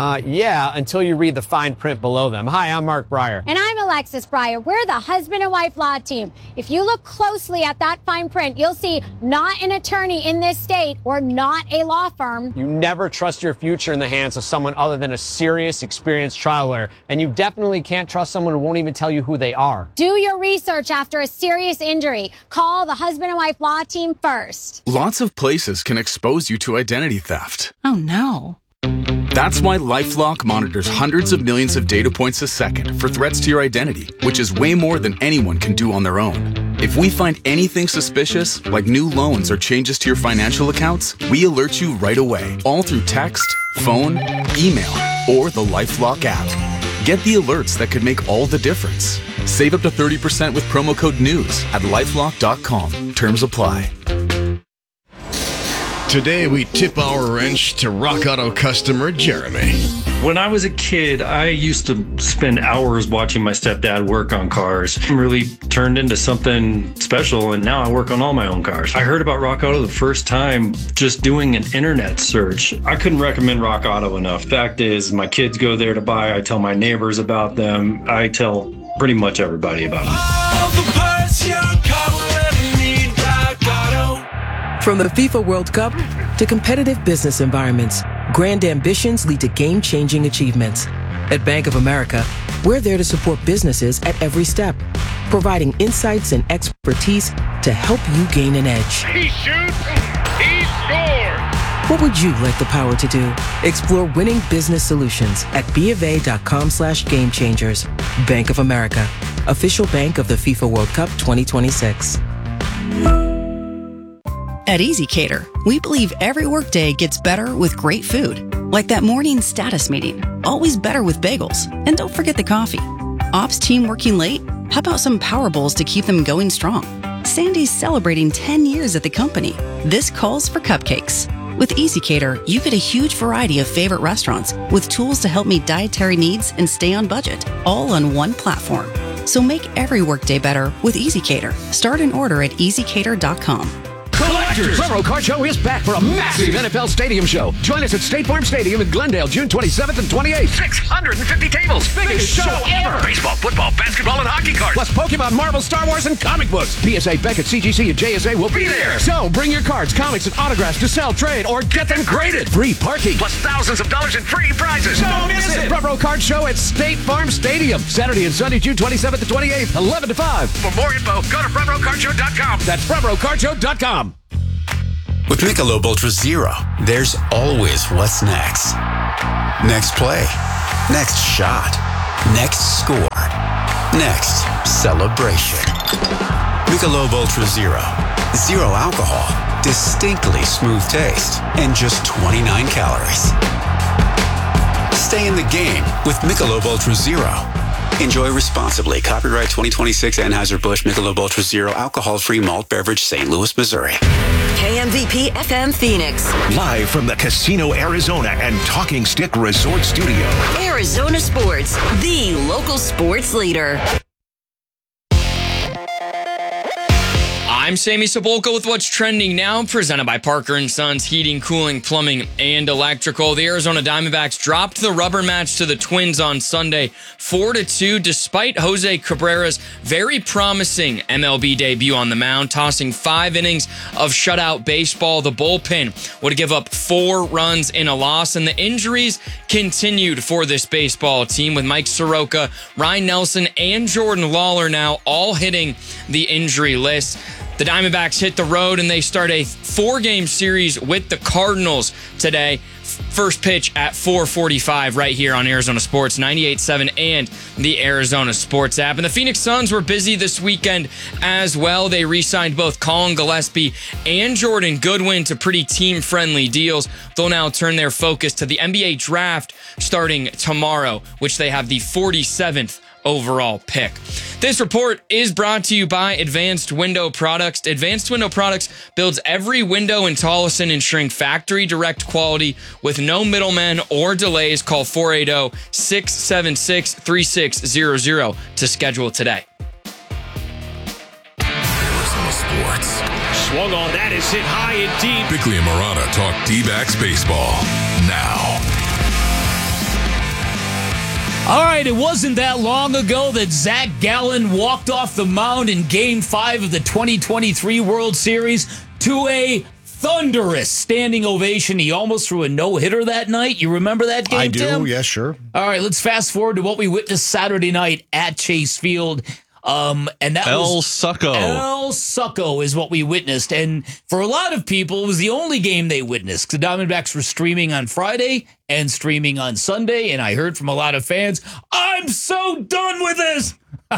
[SPEAKER 19] Yeah, until you read the fine print below them. Hi, I'm Mark Breyer.
[SPEAKER 20] And I'm Alexis Breyer. We're the husband and wife law team. If you look closely at that fine print, you'll see not an attorney in this state or not a law firm.
[SPEAKER 19] You never trust your future in the hands of someone other than a serious, experienced trial lawyer. And you definitely can't trust someone who won't even tell you who they are.
[SPEAKER 20] Do your research after a serious injury. Call the husband and wife law team first.
[SPEAKER 21] Lots of places can expose you to identity theft.
[SPEAKER 22] Oh, no.
[SPEAKER 21] That's why LifeLock monitors hundreds of millions of data points a second for threats to your identity, which is way more than anyone can do on their own. If we find anything suspicious, like new loans or changes to your financial accounts, we alert you right away, all through text, phone, email, or the LifeLock app. Get the alerts that could make all the difference. Save up to 30% with promo code NEWS at LifeLock.com. Terms apply.
[SPEAKER 23] Today, we tip our wrench to Rock Auto customer Jeremy.
[SPEAKER 24] When I was a kid, I used to spend hours watching my stepdad work on cars. It really turned into something special, and now I work on all my own cars. I heard about Rock Auto the first time just doing an internet search. I couldn't recommend Rock Auto enough. Fact is, my kids go there to buy. I tell my neighbors about them. I tell pretty much everybody about them.
[SPEAKER 25] All the parts your car will ever need, Rock Auto.
[SPEAKER 13] From the FIFA World Cup to competitive business environments, grand ambitions lead to game-changing achievements. At Bank of America, we're there to support businesses at every step, providing insights and expertise to help you gain an edge.
[SPEAKER 25] He shoots, he scores.
[SPEAKER 13] What would you like the power to do? Explore winning business solutions at BofA.com/gamechangers. Bank of America, official bank of the FIFA World Cup 2026.
[SPEAKER 26] At EasyCater, we believe every workday gets better with great food. Like that morning status meeting, always better with bagels. And don't forget the coffee. Ops team working late? How about some power bowls to keep them going strong? Sandy's celebrating 10 years at the company. This calls for cupcakes. With EasyCater, you get a huge variety of favorite restaurants with tools to help meet dietary needs and stay on budget, all on one platform. So make every workday better with EasyCater. Start an order at EasyCater.com.
[SPEAKER 25] Collect
[SPEAKER 1] Factors. Front Row Card Show is back for a massive NFL Stadium show. Join us at State Farm Stadium in Glendale, June 27th and 28th. 650 tables. Biggest show ever. Baseball, football, basketball, and hockey cards. Plus Pokemon, Marvel, Star Wars, and comic books. PSA, Beckett, CGC, and JSA will be there. So bring your cards, comics, and autographs to sell, trade, or get them graded. Free parking. Plus thousands of dollars in free prizes. Don't miss it. Front Row Card Show at State Farm Stadium. Saturday and Sunday, June 27th and 28th, 11 to 5. For more info, go to frontrowcardshow.com. That's frontrowcardshow.com.
[SPEAKER 3] With Michelob Ultra Zero, there's always what's next. Next play. Next shot. Next score. Next celebration. Michelob Ultra Zero. Zero alcohol. Distinctly smooth taste. And just 29 calories. Stay in the game with Michelob Ultra Zero. Enjoy responsibly. Copyright 2026 Anheuser-Busch Michelob Ultra Zero alcohol-free malt beverage, St. Louis, Missouri.
[SPEAKER 17] KMVP FM Phoenix.
[SPEAKER 4] Live from the Casino Arizona and Talking Stick Resort Studio.
[SPEAKER 17] Arizona Sports, the local sports leader.
[SPEAKER 8] I'm Sammy Sepulka with what's trending now, presented by Parker & Sons Heating, Cooling, Plumbing, and Electrical. The Arizona Diamondbacks dropped the rubber match to the Twins on Sunday, 4-2, despite Jose Cabrera's very promising MLB debut on the mound, tossing 5 innings of shutout baseball. The bullpen would give up 4 runs in a loss, and the injuries continued for this baseball team, with Mike Soroka, Ryan Nelson, and Jordan Lawler now all hitting the injury list. The Diamondbacks hit the road and they start a 4-game series with the Cardinals today. First pitch at 4:45 right here on Arizona Sports 98.7 and the Arizona Sports app. And the Phoenix Suns were busy this weekend as well. They re-signed both Colin Gillespie and Jordan Goodwin to pretty team-friendly deals. They'll now turn their focus to the NBA draft starting tomorrow, which they have the 47th overall pick. This report is brought to you by Advanced Window Products. Advanced Window Products builds every window in Tolleson, ensuring factory direct quality with no middlemen or delays. Call 480-676-3600 to schedule today.
[SPEAKER 6] Arizona Sports.
[SPEAKER 7] Swung on, that is hit high and deep.
[SPEAKER 6] Bickley and Murata talk D-backs baseball now.
[SPEAKER 2] All right, it wasn't that long ago that Zach Gallen walked off the mound in Game 5 of the 2023 World Series to a thunderous standing ovation. He almost threw a no-hitter that night. You remember that game, Tim?
[SPEAKER 9] I do, yes, sure.
[SPEAKER 2] All right, let's fast forward to what we witnessed Saturday night at Chase Field. And that
[SPEAKER 10] El Succo.
[SPEAKER 2] El Succo is what we witnessed. And for a lot of people, it was the only game they witnessed. The Diamondbacks were streaming on Friday and streaming on Sunday. And I heard from a lot of fans, I'm so done with this.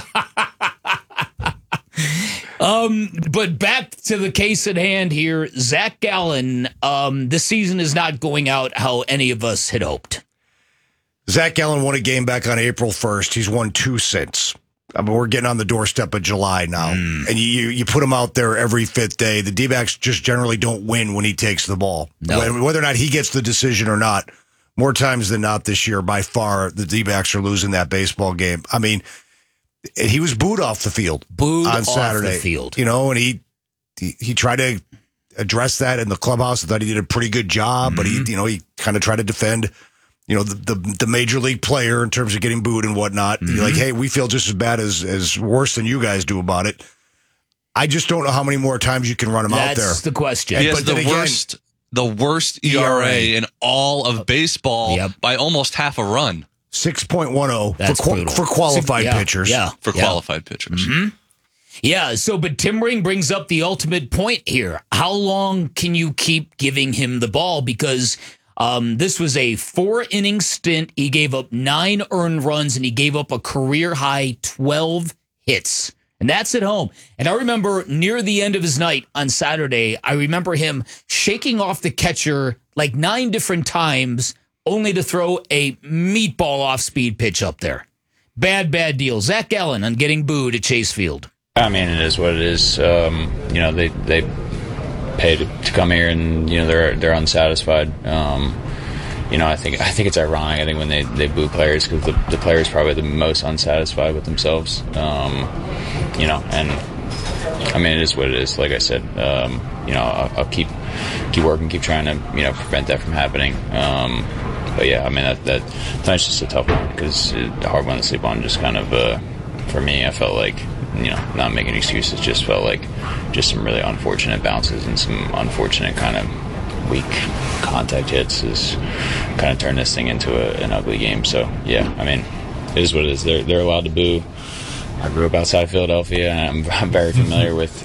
[SPEAKER 2] But back to the case at hand here. Zach Gallen, this season is not going out how any of us had hoped.
[SPEAKER 9] Zach Gallen won a game back on April 1st. He's won 2 since. I mean, we're getting on the doorstep of July now. And you put him out there every 5th day. The D-backs just generally don't win when he takes the ball. No. Whether or not he gets the decision or not, more times than not this year, by far, the D-backs are losing that baseball game. I mean, he was booed off the field on Saturday.
[SPEAKER 2] Off the field.
[SPEAKER 9] You know, and he tried to address that in the clubhouse. I thought he did a pretty good job, but he kind of tried to defend the major league player in terms of getting booed and whatnot. You're like, hey, we feel just as bad as worse than you guys do about it. I just don't know how many more times you can run him out there.
[SPEAKER 2] That's the question.
[SPEAKER 10] He has the worst ERA in all of baseball by almost half a run.
[SPEAKER 9] 6.10 for qualified pitchers.
[SPEAKER 10] Yeah. For qualified pitchers.
[SPEAKER 2] Yeah, but Tim Ring brings up the ultimate point here. How long can you keep giving him the ball? Because this was a 4-inning stint. He gave up 9 earned runs, and he gave up a career-high 12 hits. And that's at home. And I remember near the end of his night on Saturday, I remember him shaking off the catcher like 9 different times, only to throw a meatball off-speed pitch up there. Bad deal. Zach Gallen on getting booed at Chase Field.
[SPEAKER 22] I mean, it is what it is. They pay to come here, and they're unsatisfied. I think it's ironic. I think when they boo players, because the players probably the most unsatisfied with themselves. And I mean, it is what it is. Like I said, I'll keep working, keep trying to, prevent that from happening. But yeah, I mean, that tonight's just a tough one because a hard one to sleep on. Just kind of, for me, I felt like, not making excuses, just felt like just some really unfortunate bounces and some unfortunate kind of weak contact hits has kind of turned this thing into an ugly game. So yeah, I mean, it is what it is. They're allowed to boo. I grew up outside Philadelphia, and I'm very familiar with,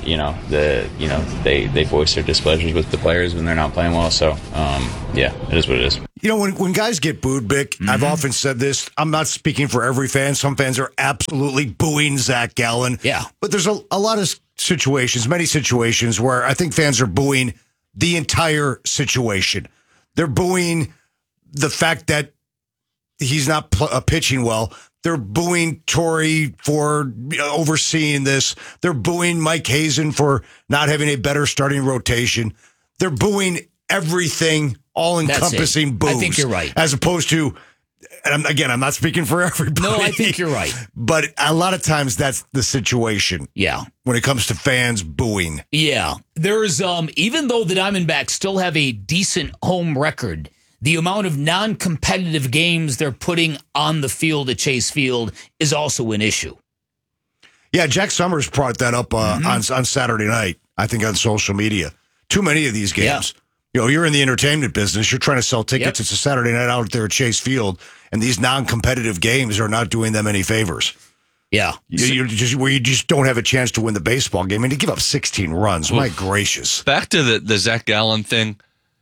[SPEAKER 22] they voice their displeasures with the players when they're not playing well. So, yeah, it is what it is.
[SPEAKER 9] When guys get booed, Bick, I've often said this. I'm not speaking for every fan. Some fans are absolutely booing Zach Gallen.
[SPEAKER 2] Yeah.
[SPEAKER 9] But there's a lot of situations, many situations, where I think fans are booing the entire situation. They're booing the fact that he's not pitching well. They're booing Torrey for overseeing this. They're booing Mike Hazen for not having a better starting rotation. They're booing everything, all-encompassing boos.
[SPEAKER 2] I think you're right.
[SPEAKER 9] As opposed to, and again, I'm not speaking for everybody.
[SPEAKER 2] No, I think you're right.
[SPEAKER 9] But a lot of times that's the situation.
[SPEAKER 2] Yeah.
[SPEAKER 9] When it comes to fans booing.
[SPEAKER 2] Yeah. There's, even though the Diamondbacks still have a decent home record, the amount of non-competitive games they're putting on the field at Chase Field is also an issue.
[SPEAKER 9] Yeah, Jack Summers brought that up on Saturday night, I think on social media. Too many of these games. Yeah. You're in the entertainment business. You're trying to sell tickets. Yep. It's a Saturday night out there at Chase Field, and these non-competitive games are not doing them any favors.
[SPEAKER 2] Yeah.
[SPEAKER 9] You just don't have a chance to win the baseball game. And to give up 16 runs, my gracious.
[SPEAKER 10] Back to the Zach Gallen thing.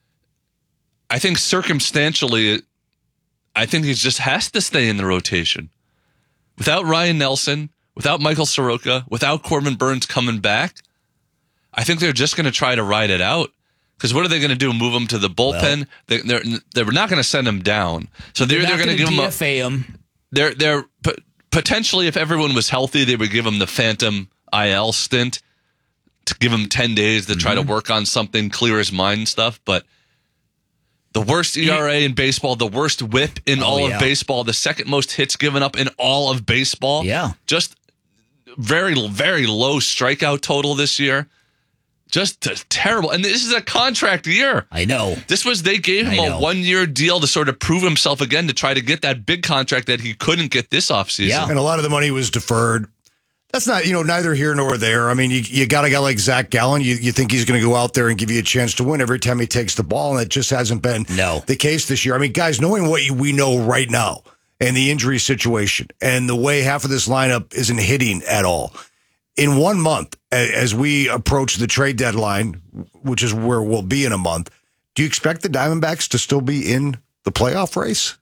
[SPEAKER 10] I think circumstantially, I think he just has to stay in the rotation. Without Ryan Nelson, without Michael Soroka, without Corbin Burns coming back, I think they're just going to try to ride it out. Because what are they going to do? Move him to the bullpen? Well, they're not going to send him down. So they're going to give him
[SPEAKER 2] DFA him.
[SPEAKER 10] They're potentially, if everyone was healthy, they would give him the phantom IL stint to give him 10 days to try to work on something, clear his mind and stuff. But the worst ERA in baseball, the worst whip in all of baseball, the second most hits given up in all of baseball.
[SPEAKER 2] Yeah.
[SPEAKER 10] Just very, very low strikeout total this year. Just terrible. And this is a contract year.
[SPEAKER 2] I know.
[SPEAKER 10] They gave him a 1-year deal to sort of prove himself again, to try to get that big contract that he couldn't get this offseason.
[SPEAKER 9] Yeah. And a lot of the money was deferred. That's not, neither here nor there. I mean, you got a guy like Zach Gallen. You think he's going to go out there and give you a chance to win every time he takes the ball, and it just hasn't been the case this year. I mean, guys, knowing what we know right now and the injury situation and the way half of this lineup isn't hitting at all, in 1 month, as we approach the trade deadline, which is where we'll be in a month, do you expect the Diamondbacks to still be in the playoff race?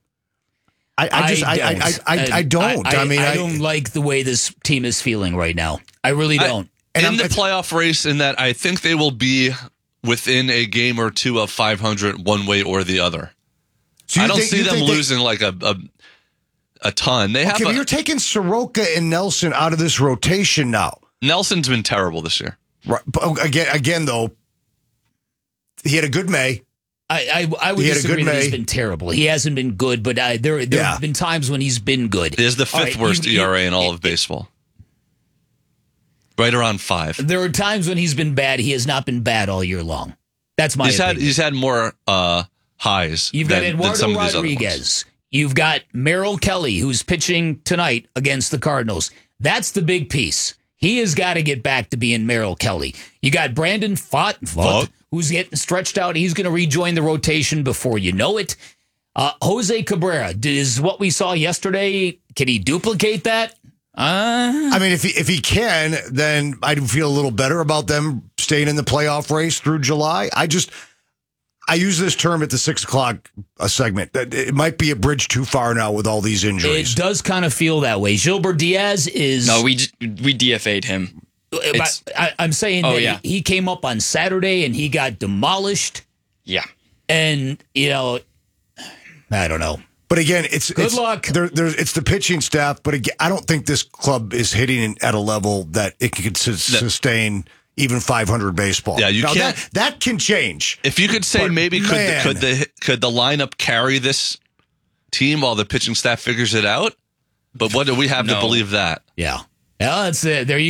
[SPEAKER 9] I don't. I
[SPEAKER 2] don't like the way this team is feeling right now. I really don't.
[SPEAKER 10] In the playoff race, in that I think they will be within a game or two of 500 one way or the other. So I don't see them losing like a ton. They have.
[SPEAKER 9] But you're taking Soroka and Nelson out of this rotation now.
[SPEAKER 10] Nelson's been terrible this year.
[SPEAKER 9] Right. But again, though, he had a good May.
[SPEAKER 2] I would disagree that he's been terrible. He hasn't been good, but there have been times when he's been good.
[SPEAKER 10] It is the fifth worst ERA in all of baseball. Right around 5.
[SPEAKER 2] There are times when he's been bad. He has not been bad all year long. That's my opinion.
[SPEAKER 10] He's had more highs.
[SPEAKER 2] You've got Eduardo Rodriguez. You've got Merrill Kelly, who's pitching tonight against the Cardinals. That's the big piece. He has got to get back to being Merrill Kelly. You got Brandon Pfaadt, who's getting stretched out. He's going to rejoin the rotation before you know it. Jose Cabrera is what we saw yesterday. Can he duplicate that?
[SPEAKER 9] I mean, if he can, then I'd feel a little better about them staying in the playoff race through July. I use this term at the 6 o'clock segment. It might be a bridge too far now with all these injuries.
[SPEAKER 2] It does kind of feel that way. Gilbert Diaz is...
[SPEAKER 8] No, we DFA'd him.
[SPEAKER 2] I'm saying that he came up on Saturday and he got demolished.
[SPEAKER 8] Yeah.
[SPEAKER 2] And, I don't know.
[SPEAKER 9] But again,
[SPEAKER 2] good luck.
[SPEAKER 9] It's the pitching staff, but again, I don't think this club is hitting at a level that it can sustain even 500 baseball.
[SPEAKER 10] Yeah, you can't.
[SPEAKER 9] That can change.
[SPEAKER 10] If you could say maybe could the lineup carry this team while the pitching staff figures it out? But what do we have to believe that?
[SPEAKER 2] Yeah. Well, there you go.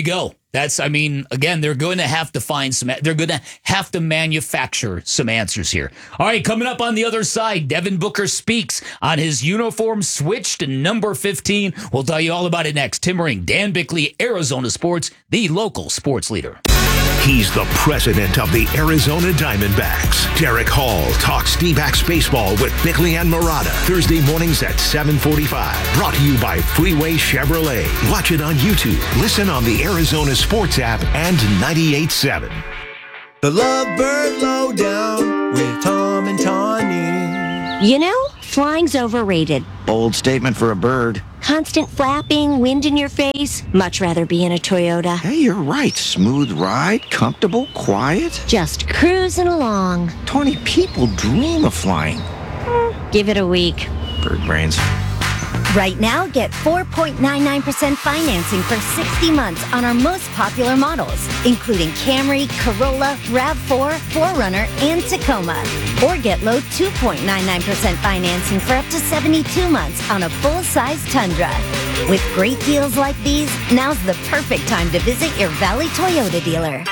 [SPEAKER 2] Again, they're going to have to find they're going to have to manufacture some answers here. All right, coming up on the other side, Devin Booker speaks on his uniform switch to number 15. We'll tell you all about it next. Tim Ring, Dan Bickley, Arizona Sports, the local sports leader.
[SPEAKER 4] He's the president of the Arizona Diamondbacks. Derek Hall talks D-backs baseball with Bickley and Murata. Thursday mornings at 7:45. Brought to you by Freeway Chevrolet. Watch it on YouTube. Listen on the Arizona Sports app and 98.7.
[SPEAKER 5] The Lovebird Lowdown with Tom and Tawny.
[SPEAKER 11] You know, flying's overrated.
[SPEAKER 12] Bold statement for a bird.
[SPEAKER 11] Constant flapping, wind in your face. Much rather be in a Toyota.
[SPEAKER 12] Hey, you're right. Smooth ride, comfortable, quiet.
[SPEAKER 11] Just cruising along.
[SPEAKER 12] 20 people dream of flying.
[SPEAKER 11] Give it a week.
[SPEAKER 12] Bird brains.
[SPEAKER 11] Right now, get 4.99% financing for 60 months on our most popular models, including Camry, Corolla, RAV4, 4Runner, and Tacoma. Or get low 2.99% financing for up to 72 months on a full-size Tundra. With great deals like these, now's the perfect time to visit your Valley Toyota dealer.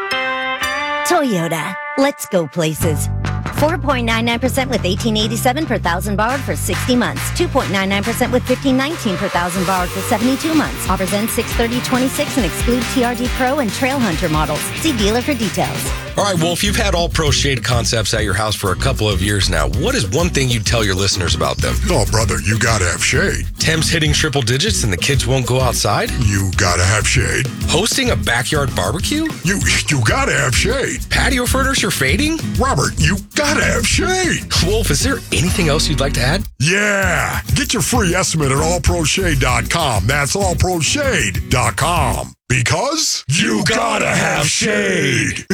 [SPEAKER 11] Toyota. Let's go places. 4.99% with $1,887 per thousand borrowed for 60 months. 2.99% with $1,519 per thousand borrowed for 72 months. Offers end 6/30/26 and exclude TRD Pro and Trail Hunter models. See dealer for details.
[SPEAKER 14] All right, Wolf, you've had All Pro Shade concepts at your house for a couple of years now. What is one thing you'd tell your listeners about them?
[SPEAKER 15] Oh, brother, you gotta have shade.
[SPEAKER 14] Temps hitting triple digits and the kids won't go outside?
[SPEAKER 15] You gotta have shade.
[SPEAKER 14] Hosting a backyard barbecue?
[SPEAKER 15] You gotta have shade.
[SPEAKER 14] Patio furniture fading?
[SPEAKER 15] Robert, you gotta have shade.
[SPEAKER 14] Wolf, is there anything else you'd like to add?
[SPEAKER 15] Yeah. Get your free estimate at allproshade.com. That's allproshade.com. Because you gotta have shade.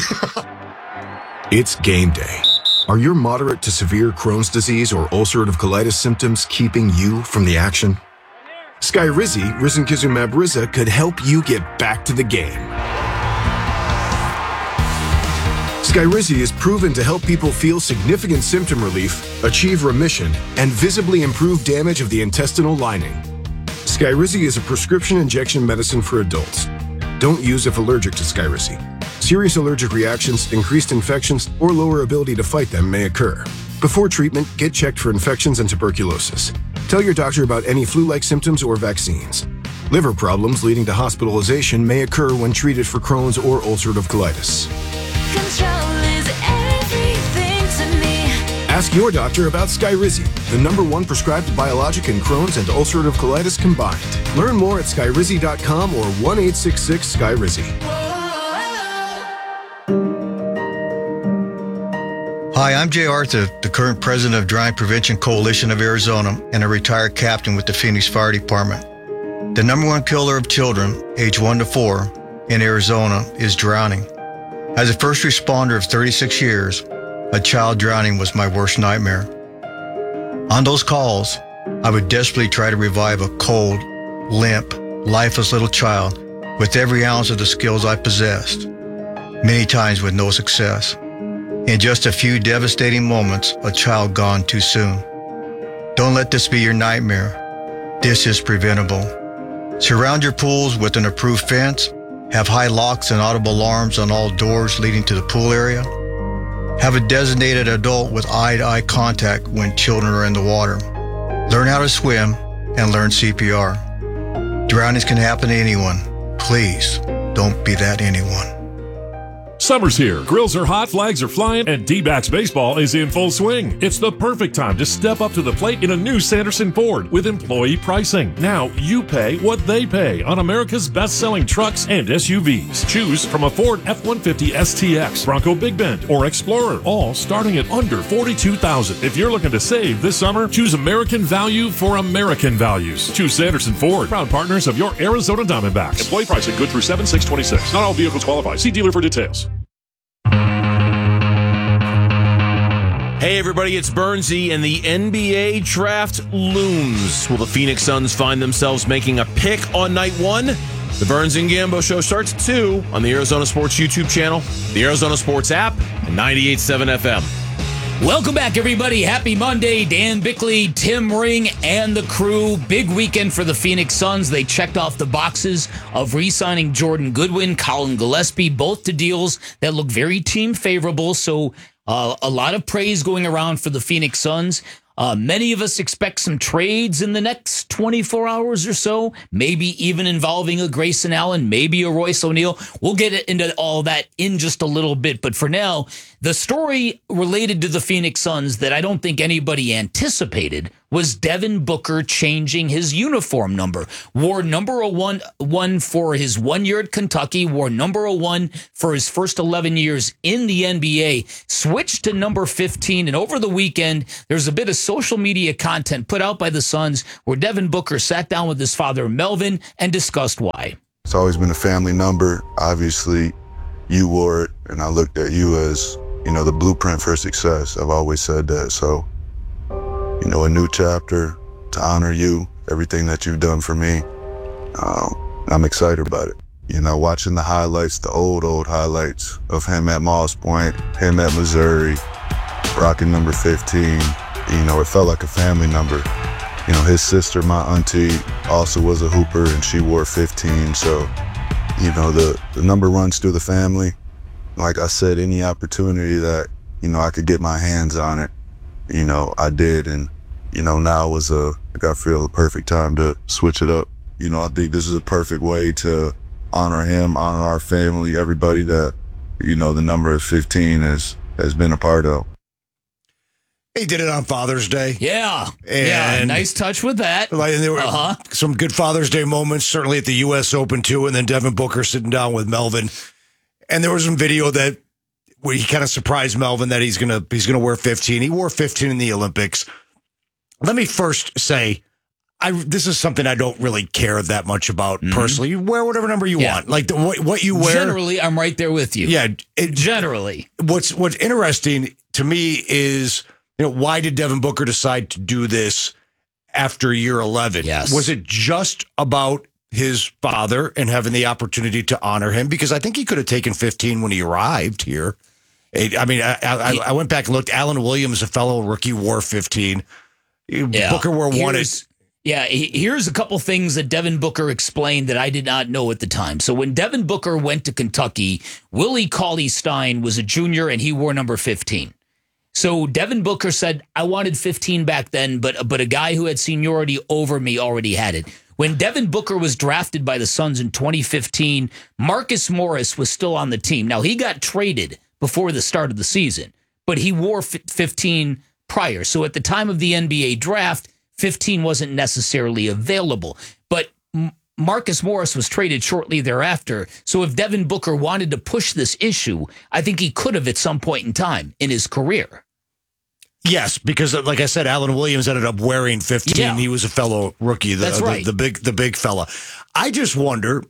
[SPEAKER 16] It's game day. Are your moderate to severe Crohn's disease or ulcerative colitis symptoms keeping you from the action? Skyrizi, risankizumab Riza, could help you get back to the game. Skyrizi is proven to help people feel significant symptom relief, achieve remission, and visibly improve damage of the intestinal lining. Skyrizi is a prescription injection medicine for adults. Don't use if allergic to Skyrizi. Serious allergic reactions, increased infections, or lower ability to fight them may occur. Before treatment, get checked for infections and tuberculosis. Tell your doctor about any flu-like symptoms or vaccines. Liver problems leading to hospitalization may occur when treated for Crohn's or ulcerative colitis.
[SPEAKER 25] Control is everything to me.
[SPEAKER 16] Ask your doctor about Skyrizi, the #1 prescribed biologic in Crohn's and ulcerative colitis combined. Learn more at skyrizi.com or 1-866-SKYRIZI.
[SPEAKER 27] Hi, I'm Jay Arthur, the current president of Drowning Prevention Coalition of Arizona and a retired captain with the Phoenix Fire Department. The #1 killer of children, age 1 to 4, in Arizona is drowning. As a first responder of 36 years, a child drowning was my worst nightmare. On those calls, I would desperately try to revive a cold, limp, lifeless little child with every ounce of the skills I possessed, many times with no success. In just a few devastating moments, a child gone too soon. Don't let this be your nightmare. This is preventable. Surround your pools with an approved fence. Have high locks and audible alarms on all doors leading to the pool area. Have a designated adult with eye-to-eye contact when children are in the water. Learn how to swim and learn CPR. Drownings can happen to anyone. Please, don't be that anyone.
[SPEAKER 28] Summer's here. Grills are hot, flags are flying, and D-backs baseball is in full swing. It's the perfect time to step up to the plate in a new Sanderson Ford with employee pricing. Now you pay what they pay on America's best-selling trucks and SUVs. Choose from a Ford F-150 STX, Bronco Big Bend, or Explorer, all starting at under $42,000. If you're looking to save this summer, choose American value for American values. Choose Sanderson Ford, proud partners of your Arizona Diamondbacks. Employee pricing good through 7/6/26. Not all vehicles qualify. See dealer for details.
[SPEAKER 18] Hey everybody, it's Bernsey, and the NBA draft looms. Will the Phoenix Suns find themselves making a pick on night 1? The Burns and Gambo show starts at 2 on the Arizona Sports YouTube channel, the Arizona Sports app, and 98.7 FM.
[SPEAKER 2] Welcome back, everybody. Happy Monday. Dan Bickley, Tim Ring, and the crew. Big weekend for the Phoenix Suns. They checked off the boxes of re-signing Jordan Goodwin, Colin Gillespie, both to deals that look very team favorable. So a lot of praise going around for the Phoenix Suns. Many of us expect some trades in the next 24 hours or so, maybe even involving a Grayson Allen, maybe a Royce O'Neal. We'll get into all that in just a little bit. But for now, the story related to the Phoenix Suns that I don't think anybody anticipated was Devin Booker changing his uniform number. Wore number 1 for his 1 year at Kentucky, wore number 1 for his first 11 years in the NBA, switched to number 15, and over the weekend, there's a bit of social media content put out by the Suns where Devin Booker sat down with his father, Melvin, and discussed why.
[SPEAKER 1] It's always been a family number. Obviously, you wore it, and I looked at you as, the blueprint for success. I've always said that, so a new chapter to honor you, everything that you've done for me. I'm excited about it. Watching the highlights, the old highlights of him at Moss Point, him at Missouri, rocking number 15, it felt like a family number. His sister, my auntie, also was a hooper, and she wore 15. So, the number runs through the family. Like I said, any opportunity that, I could get my hands on it, I did. And, now was I feel the perfect time to switch it up. I think this is a perfect way to honor him, honor our family, everybody that, the number of 15 has been a part of.
[SPEAKER 9] He did it on Father's Day.
[SPEAKER 2] Yeah.
[SPEAKER 9] And
[SPEAKER 2] nice touch with that.
[SPEAKER 9] And there were some good Father's Day moments, certainly at the U.S. Open, too. And then Devin Booker sitting down with Melvin. And there was some video where he kind of surprised Melvin that he's gonna wear 15. He wore 15 in the Olympics. Let me first say, this is something I don't really care that much about personally. You wear whatever number you want. Like what you wear.
[SPEAKER 2] Generally, I'm right there with you.
[SPEAKER 9] Yeah.
[SPEAKER 2] Generally.
[SPEAKER 9] What's interesting to me is, why did Devin Booker decide to do this after year 11?
[SPEAKER 2] Yes.
[SPEAKER 9] Was it just about his father and having the opportunity to honor him? Because I think he could have taken 15 when he arrived here. I went back and looked. Alan Williams, a fellow rookie, wore 15. Yeah. Booker wore 1.
[SPEAKER 2] Here's a couple things that Devin Booker explained that I did not know at the time. So when Devin Booker went to Kentucky, Willie Cauley-Stein was a junior and he wore number 15. So Devin Booker said, I wanted 15 back then, but a guy who had seniority over me already had it. When Devin Booker was drafted by the Suns in 2015, Marcus Morris was still on the team. Now, he got traded before the start of the season, but he wore 15 prior. So at the time of the NBA draft, 15 wasn't necessarily available. But Marcus Morris was traded shortly thereafter. So if Devin Booker wanted to push this issue, I think he could have at some point in time in his career.
[SPEAKER 9] Yes, because like I said, Alan Williams ended up wearing 15. Yeah. He was a fellow rookie,
[SPEAKER 2] That's right.
[SPEAKER 9] the big fella. I just wonder,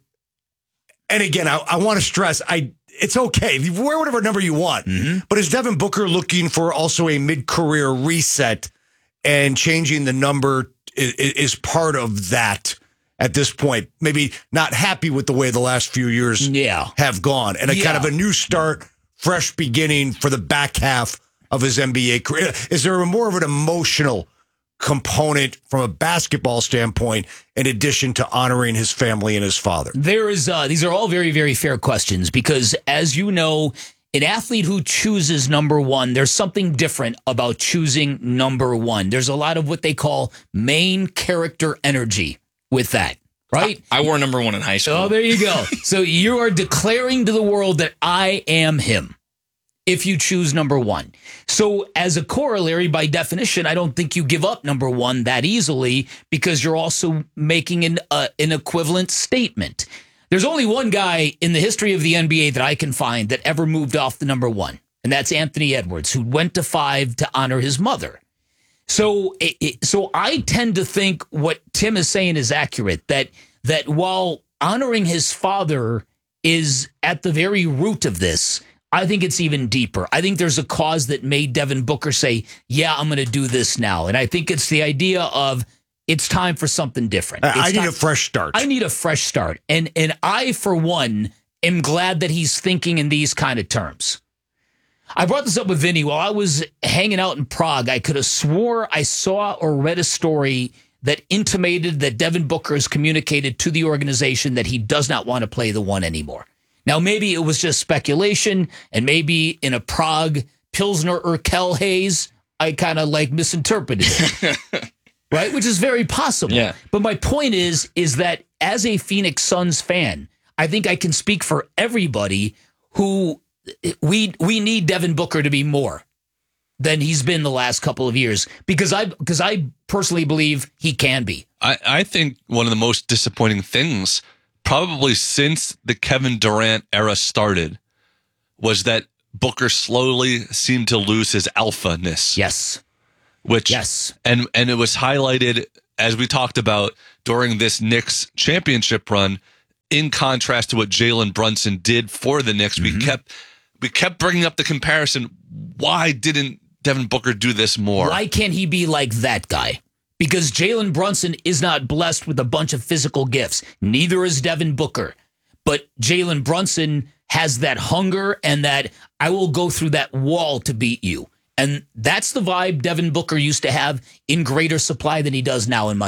[SPEAKER 9] and again, I want to stress, it's okay. You wear whatever number you want. But is Devin Booker looking for also a mid-career reset, and changing the number is part of that at this point? Maybe not happy with the way the last few years have gone, and kind of a new start, fresh beginning for the back half of his NBA career. Is there more of an emotional component from a basketball standpoint in addition to honoring his family and his father?
[SPEAKER 2] There is. These are all very, very fair questions because, as you know, an athlete who chooses number 1, there's something different about choosing number 1. There's a lot of what they call main character energy with that, right?
[SPEAKER 8] I wore number 1 in high school.
[SPEAKER 2] Oh, there you go. So you are declaring to the world that I am him if you choose number 1. So as a corollary, by definition, I don't think you give up number 1 that easily because you're also making an equivalent statement. There's only one guy in the history of the NBA that I can find that ever moved off the number 1, and that's Anthony Edwards, who went to 5 to honor his mother. So I tend to think what Tim is saying is accurate, that while honoring his father is at the very root of this, I think it's even deeper. I think there's a cause that made Devin Booker say, yeah, I'm going to do this now. And I think it's the idea of it's time for something different.
[SPEAKER 9] I need a fresh start.
[SPEAKER 2] I need a fresh start. And I, for one, am glad that he's thinking in these kind of terms. I brought this up with Vinny. While I was hanging out in Prague, I could have swore I saw or read a story that intimated that Devin Booker has communicated to the organization that he does not want to play the one anymore. Now, maybe it was just speculation, and maybe in a Prague Pilsner Urquell haze, I kind of misinterpreted it. Right? Which is very possible.
[SPEAKER 8] Yeah.
[SPEAKER 2] But my point is that as a Phoenix Suns fan, I think I can speak for everybody who we need Devin Booker to be more than he's been the last couple of years, because I personally believe he can be.
[SPEAKER 10] I think one of the most disappointing things, probably since the Kevin Durant era started, was that Booker slowly seemed to lose his alpha-ness.
[SPEAKER 2] Yes.
[SPEAKER 10] And it was highlighted, as we talked about, during this Knicks championship run, in contrast to what Jalen Brunson did for the Knicks.
[SPEAKER 2] Mm-hmm.
[SPEAKER 10] We kept bringing up the comparison. Why didn't Devin Booker do this more?
[SPEAKER 2] Why can't he be like that guy? Because Jalen Brunson is not blessed with a bunch of physical gifts. Neither is Devin Booker. But Jalen Brunson has that hunger and that I will go through that wall to beat you. And that's the vibe Devin Booker used to have in greater supply than he does now, in my